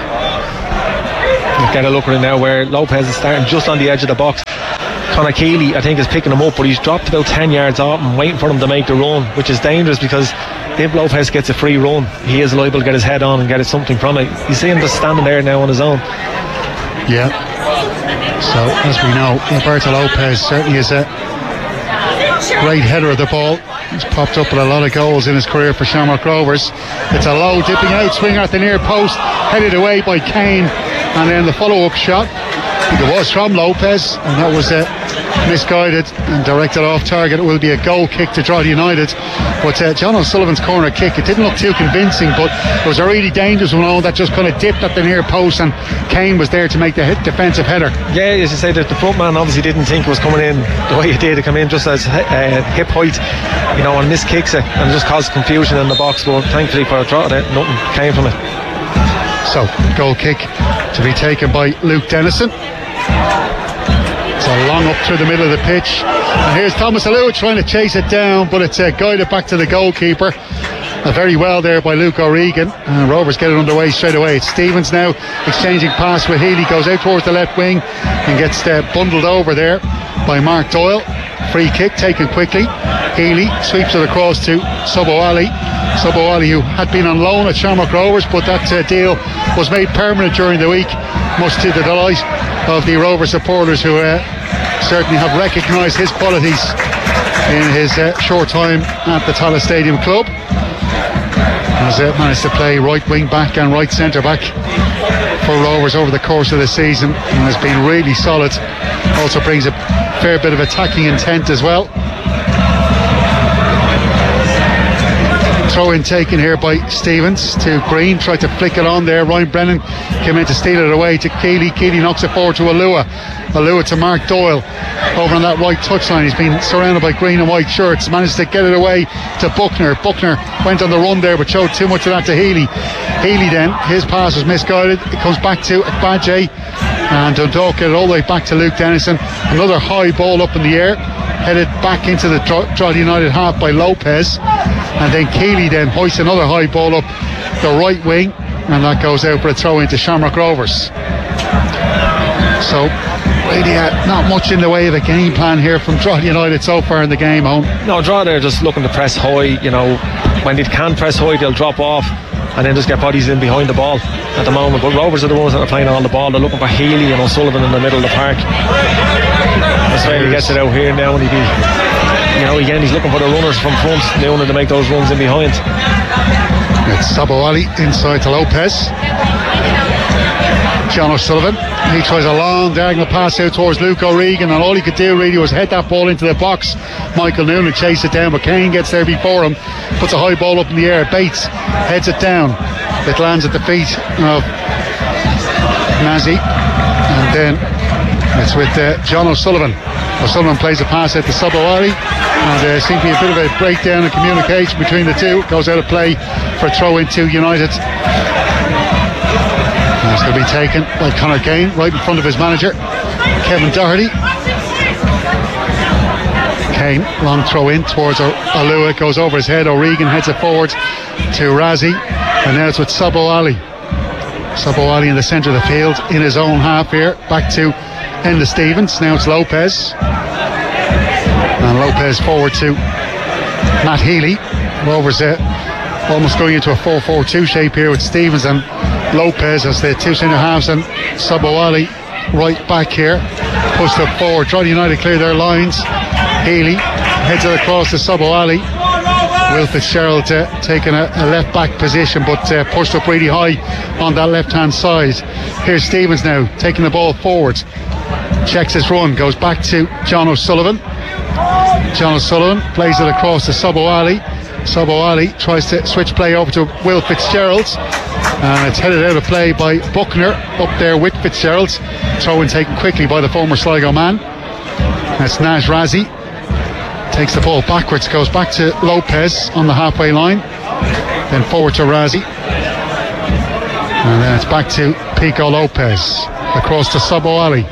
[SPEAKER 13] Let's get a look at it now where Lopez is starting just on the edge of the box. Conor Keeley, I think, is picking him up, but he's dropped about ten yards off and waiting for him to make the run, which is dangerous because if Lopez gets a free run, he is liable to get his head on and get something from it. You see him just standing there now on his own.
[SPEAKER 14] Yeah. So, as we know, Roberto Lopez certainly is a great header of the ball. He's popped up with a lot of goals in his career for Shamrock Rovers. It's a low dipping out swinger at the near post, headed away by Kane, and then the follow-up shot, I think it was from Lopez, and that was uh, misguided and directed off target. It will be a goal kick to Drogheda United, but uh, John O'Sullivan's corner kick, it didn't look too convincing, but it was a really dangerous one that just kind of dipped at the near post, and Kane was there to make the hit defensive header.
[SPEAKER 13] Yeah, as you say, that the front man obviously didn't think it was coming in the way it did. It came in just as uh, hip height, you know, and miskicks it and just caused confusion in the box, but thankfully for Drogheda, nothing came from it.
[SPEAKER 14] So, goal kick to be taken by Luke Dennison. It's a long up through the middle of the pitch, and here's Thomas Alua trying to chase it down, but it's uh, guided back to the goalkeeper. Uh, very well there by Luke O'Regan, and Rovers get it underway straight away. It's Stevens now exchanging pass with Healy, goes out towards the left wing and gets uh, bundled over there by Mark Doyle. Free kick taken quickly. Healy sweeps it across to Subbo Ali. Subbo Ali, who had been on loan at Shamrock Rovers, but that uh, deal was made permanent during the week, much to the delight of the Rover supporters, who uh, certainly have recognised his qualities in his uh, short time at the Tallaght Stadium club. Has uh, managed to play right wing back and right centre back for Rovers over the course of the season, and has been really solid. Also brings a fair bit of attacking intent as well. Throw in taken here by Stevens to Green, tried to flick it on there. Ryan Brennan came in to steal it away to Keeley. Keeley knocks it forward to Alua. Alua to Mark Doyle over on that right touchline. He's been surrounded by green and white shirts, managed to get it away to Buckner. Buckner went on the run there but showed too much of that to Healy. Healy then, his pass was misguided. It comes back to Agbaje, and Dundalk get it all the way back to Luke Dennison. Another high ball up in the air, headed back into the Drogheda United half by Lopez, and then Keeley then hoists another high ball up the right wing, and that goes out for a throw into Shamrock Rovers. So really uh, not much in the way of a game plan here from Drogheda United so far in the game home.
[SPEAKER 13] No, Drogheda are just looking to press high. You know, when they can press high, they'll drop off and then just get bodies in behind the ball at the moment. But Rovers are the ones that are playing on the ball. They're looking for Healy and O'Sullivan in the middle of the park. That's why he gets it out here now, and he be, you know, again, he's looking for the runners from front, they wanted to make those runs in behind.
[SPEAKER 14] It's Subbo Ali inside to Lopez. John O'Sullivan, he tries a long diagonal pass out towards Luke O'Regan, and all he could do really was head that ball into the box. Michael Noonan chased it down, but Kane gets there before him, puts a high ball up in the air. Bates heads it down. It lands at the feet of Nazi, and then it's with uh, John O'Sullivan. O'Sullivan plays a pass out to Subbo Ali, and there uh, seems to be a bit of a breakdown in communication between the two. It goes out of play for a throw into United. And it's going to be taken by Conor Kane right in front of his manager, Kevin Doherty. Kane, long throw in towards Alua, it goes over his head. O'Regan heads it forward to Razi, and now it's with Subbo Ali. Subbo Ali in the centre of the field in his own half here. Back to Enda Stevens. Now it's Lopez, and Lopez forward to Matt Healy. Rovers uh, almost going into a four four two shape here with Stevens and Lopez as the two centre halves, and Subbo Ali right back here, pushed up forward. Drogheda United clear their lines. Healy heads it across to Subbo Ali. Will Fitzgerald uh, taking a, a left back position, but uh, pushed up really high on that left hand side. Here's Stevens now taking the ball forward, checks his run, goes back to John O'Sullivan. John O'Sullivan plays it across to Subbo Ali. Subbo Ali tries to switch play over to Will Fitzgerald, and it's headed out of play by Buckner up there with Fitzgerald. Throw in taken quickly by the former Sligo man. That's Naj Razi. Takes the ball backwards, goes back to Lopez on the halfway line. Then forward to Razi. And then it's back to Pico Lopez. Across to Sabo Ali.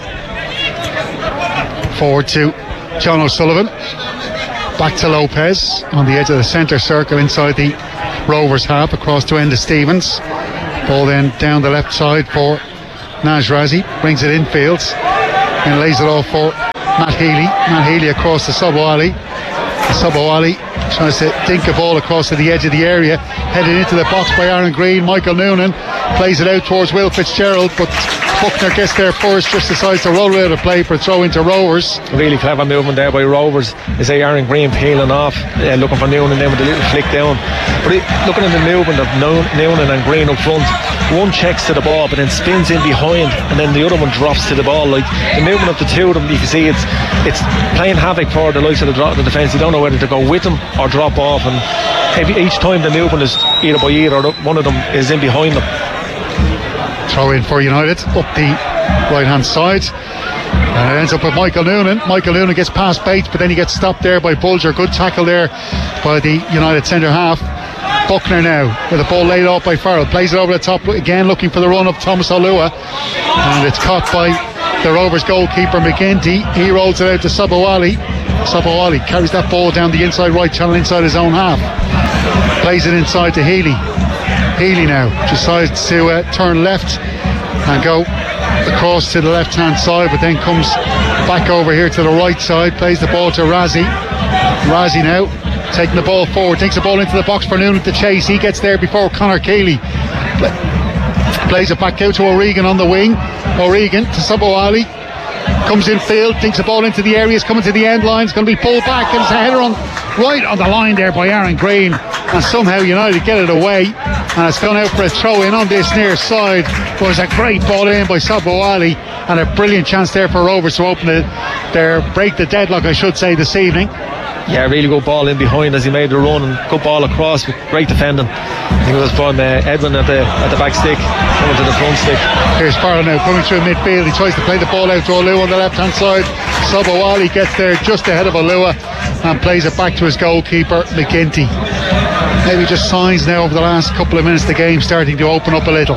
[SPEAKER 14] Forward to John O'Sullivan. Back to Lopez on the edge of the centre circle inside the Rovers half. Across to Enda Stevens. Ball then down the left side for Naj Razi. Brings it infield and lays it off for Matt Healy. Matt Healy across to Sabo Ali. Sabo Ali tries to dink a ball across to the edge of the area, headed into the box by Aaron Green. Michael Noonan plays it out towards Will Fitzgerald, but Buckner gets there first, just decides to roll it out of play for a throw into Rovers.
[SPEAKER 13] Really clever movement there by Rovers. They say Aaron Green peeling off, uh, looking for Noonan then with a little flick down. But it, looking at the movement of Noonan and Green up front, one checks to the ball but then spins in behind, and then the other one drops to the ball. Like the movement of the two of them, you can see it's it's playing havoc for the likes of the, the defence. You don't know whether to go with them or drop off, and every, each time the movement is either by ear or one of them is in behind them.
[SPEAKER 14] Throw in for United up the right hand side, and it ends up with Michael Noonan. Michael Noonan gets past Bates, but then he gets stopped there by Bulger. Good tackle there by the United centre half. Buckner now with the ball laid off by Farrell, plays it over the top again, looking for the run of Thomas Olua, and it's caught by the Rovers goalkeeper McGinty. He rolls it out to Sabo Ali. Sabo Ali carries that ball down the inside right channel inside his own half, plays it inside to Healy. Healy now decides to uh, turn left and go across to the left hand side, but then comes back over here to the right side, plays the ball to Razi. Razi now taking the ball forward, takes the ball into the box for Noonan to chase. He gets there before Conor Keeley. Plays it back out to O'Regan on the wing. O'Regan to Sabo Ali. Comes in field, takes the ball into the area, is coming to the end line, it's going to be pulled back, and it's a header on right on the line there by Aaron Green, and somehow United get it away, and it's gone out for a throw in on this near side. But it's a great ball in by Sabo Ali, and a brilliant chance there for Rovers to open it, their break the deadlock, I should say, this evening.
[SPEAKER 13] Yeah, really good ball in behind as he made the run, and good ball across with great defending. I think it was from uh, Edwin at the at the back stick, coming to the front stick.
[SPEAKER 14] Here's Farrell now coming through midfield. He tries to play the ball out to Olua on the left hand side. Sabo Ali gets there just ahead of Olua and plays it back to his goalkeeper McGinty. Maybe just signs now over the last couple of minutes the game starting to open up a little.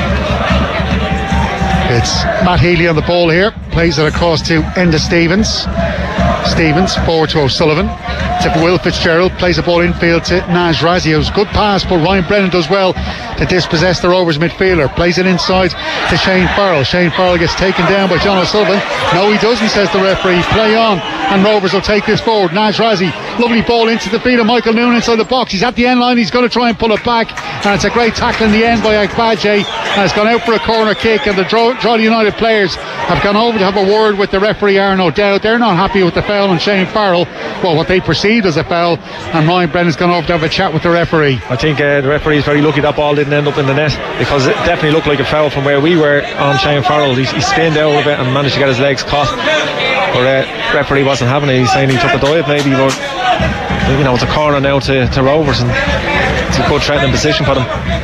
[SPEAKER 14] It's Matt Healy on the ball here, plays it across to Enda Stevens. Stevens forward to O'Sullivan, to Will Fitzgerald, plays the ball infield to Naj Razi. It was a good pass, but Ryan Brennan does well to dispossess the Rovers midfielder, plays it inside to Shane Farrell. Shane Farrell gets taken down by John O'Sullivan. No, he doesn't, says the referee. Play on, and Rovers will take this forward. Naj Razi, lovely ball into the feet of Michael Noonan inside the box. He's at the end line, he's going to try and pull it back, and it's a great tackle in the end by Agbaje, and it's gone out for a corner kick, and the Drogheda United players have gone over to have a word with the referee Aaron O'Dowd. They're not happy with the foul on Shane Farrell, well, what they perceived as a foul, and Ryan Brennan's gone over to have a chat with the referee.
[SPEAKER 13] I think uh, the referee is very lucky that ball didn't end up in the net, because it definitely looked like a foul from where we were on Shane Farrell. He, he spinned out a bit and managed to get his legs caught, but uh, referee wasn't having it. He's saying he took a dive maybe, but you know, it's a corner now to, to Rovers, and it's a good threatening position for them.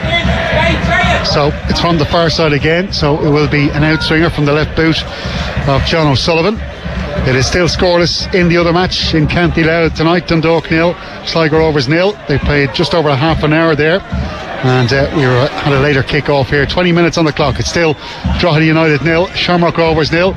[SPEAKER 14] So it's from the far side again, so it will be an outswinger from the left boot of John O'Sullivan. It is still scoreless in the other match in County Louth tonight. Dundalk nil, Sligo Rovers nil. They played just over a half an hour there, and uh, we were, had a later kick off here. twenty minutes on the clock. It's still Drogheda United nil, Shamrock Rovers nil.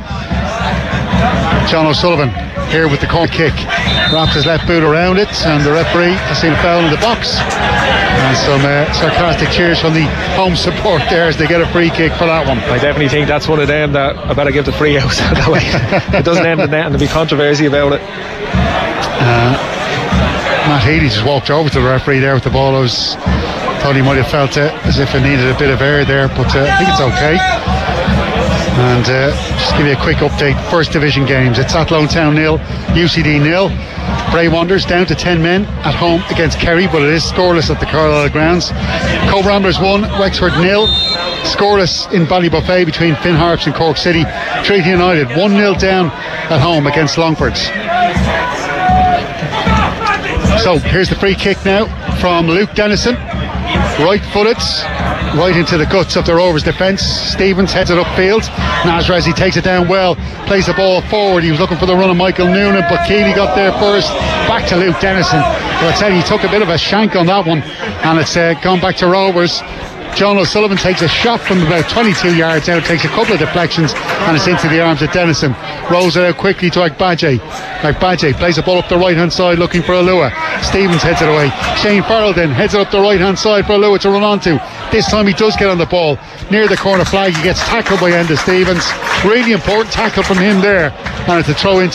[SPEAKER 14] John O'Sullivan here with the corner kick, wraps his left boot around it, and the referee has seen a foul in the box, and some uh, sarcastic cheers from the home support there as they get a free kick for that one.
[SPEAKER 13] I definitely think that's one of them that I better give the free out that way. It doesn't end in net and there'll be controversy about it.
[SPEAKER 14] uh, Matt Healy just walked over to the referee there with the ball. I was, thought he might have felt it as if it needed a bit of air there, but uh, I think it's okay. And uh, just give you a quick update. First division games, it's Athlone Town nil, U C D nil. Bray Wanderers down to ten men at home against Kerry, but it is scoreless at the Carlisle grounds. Cove Ramblers one, Wexford nil. Scoreless in Ballybuffet between Finn Harps and Cork City. Treaty United one nil down at home against Longfords. So here's the free kick now from Luke Dennison, right footed, right into the guts of the Rovers defence. Stevens heads it upfield. Nasrazi takes it down well, plays the ball forward. He was looking for the run of Michael Noonan, but Keeley got there first. Back to Luke Dennison. But I tell you, he took a bit of a shank on that one, and it's uh, gone back to Rovers. John O'Sullivan takes a shot from about twenty-two yards out, takes a couple of deflections, and it's into the arms of Dennison. Rolls it out quickly to Agbaje. Agbaje plays the ball up the right hand side looking for Alua. Stevens heads it away. Shane Farrell then heads it up the right hand side for Alua to run onto. This time he does get on the ball near the corner flag. He gets tackled by Enda Stevens. Really important tackle from him there, and it's a throw into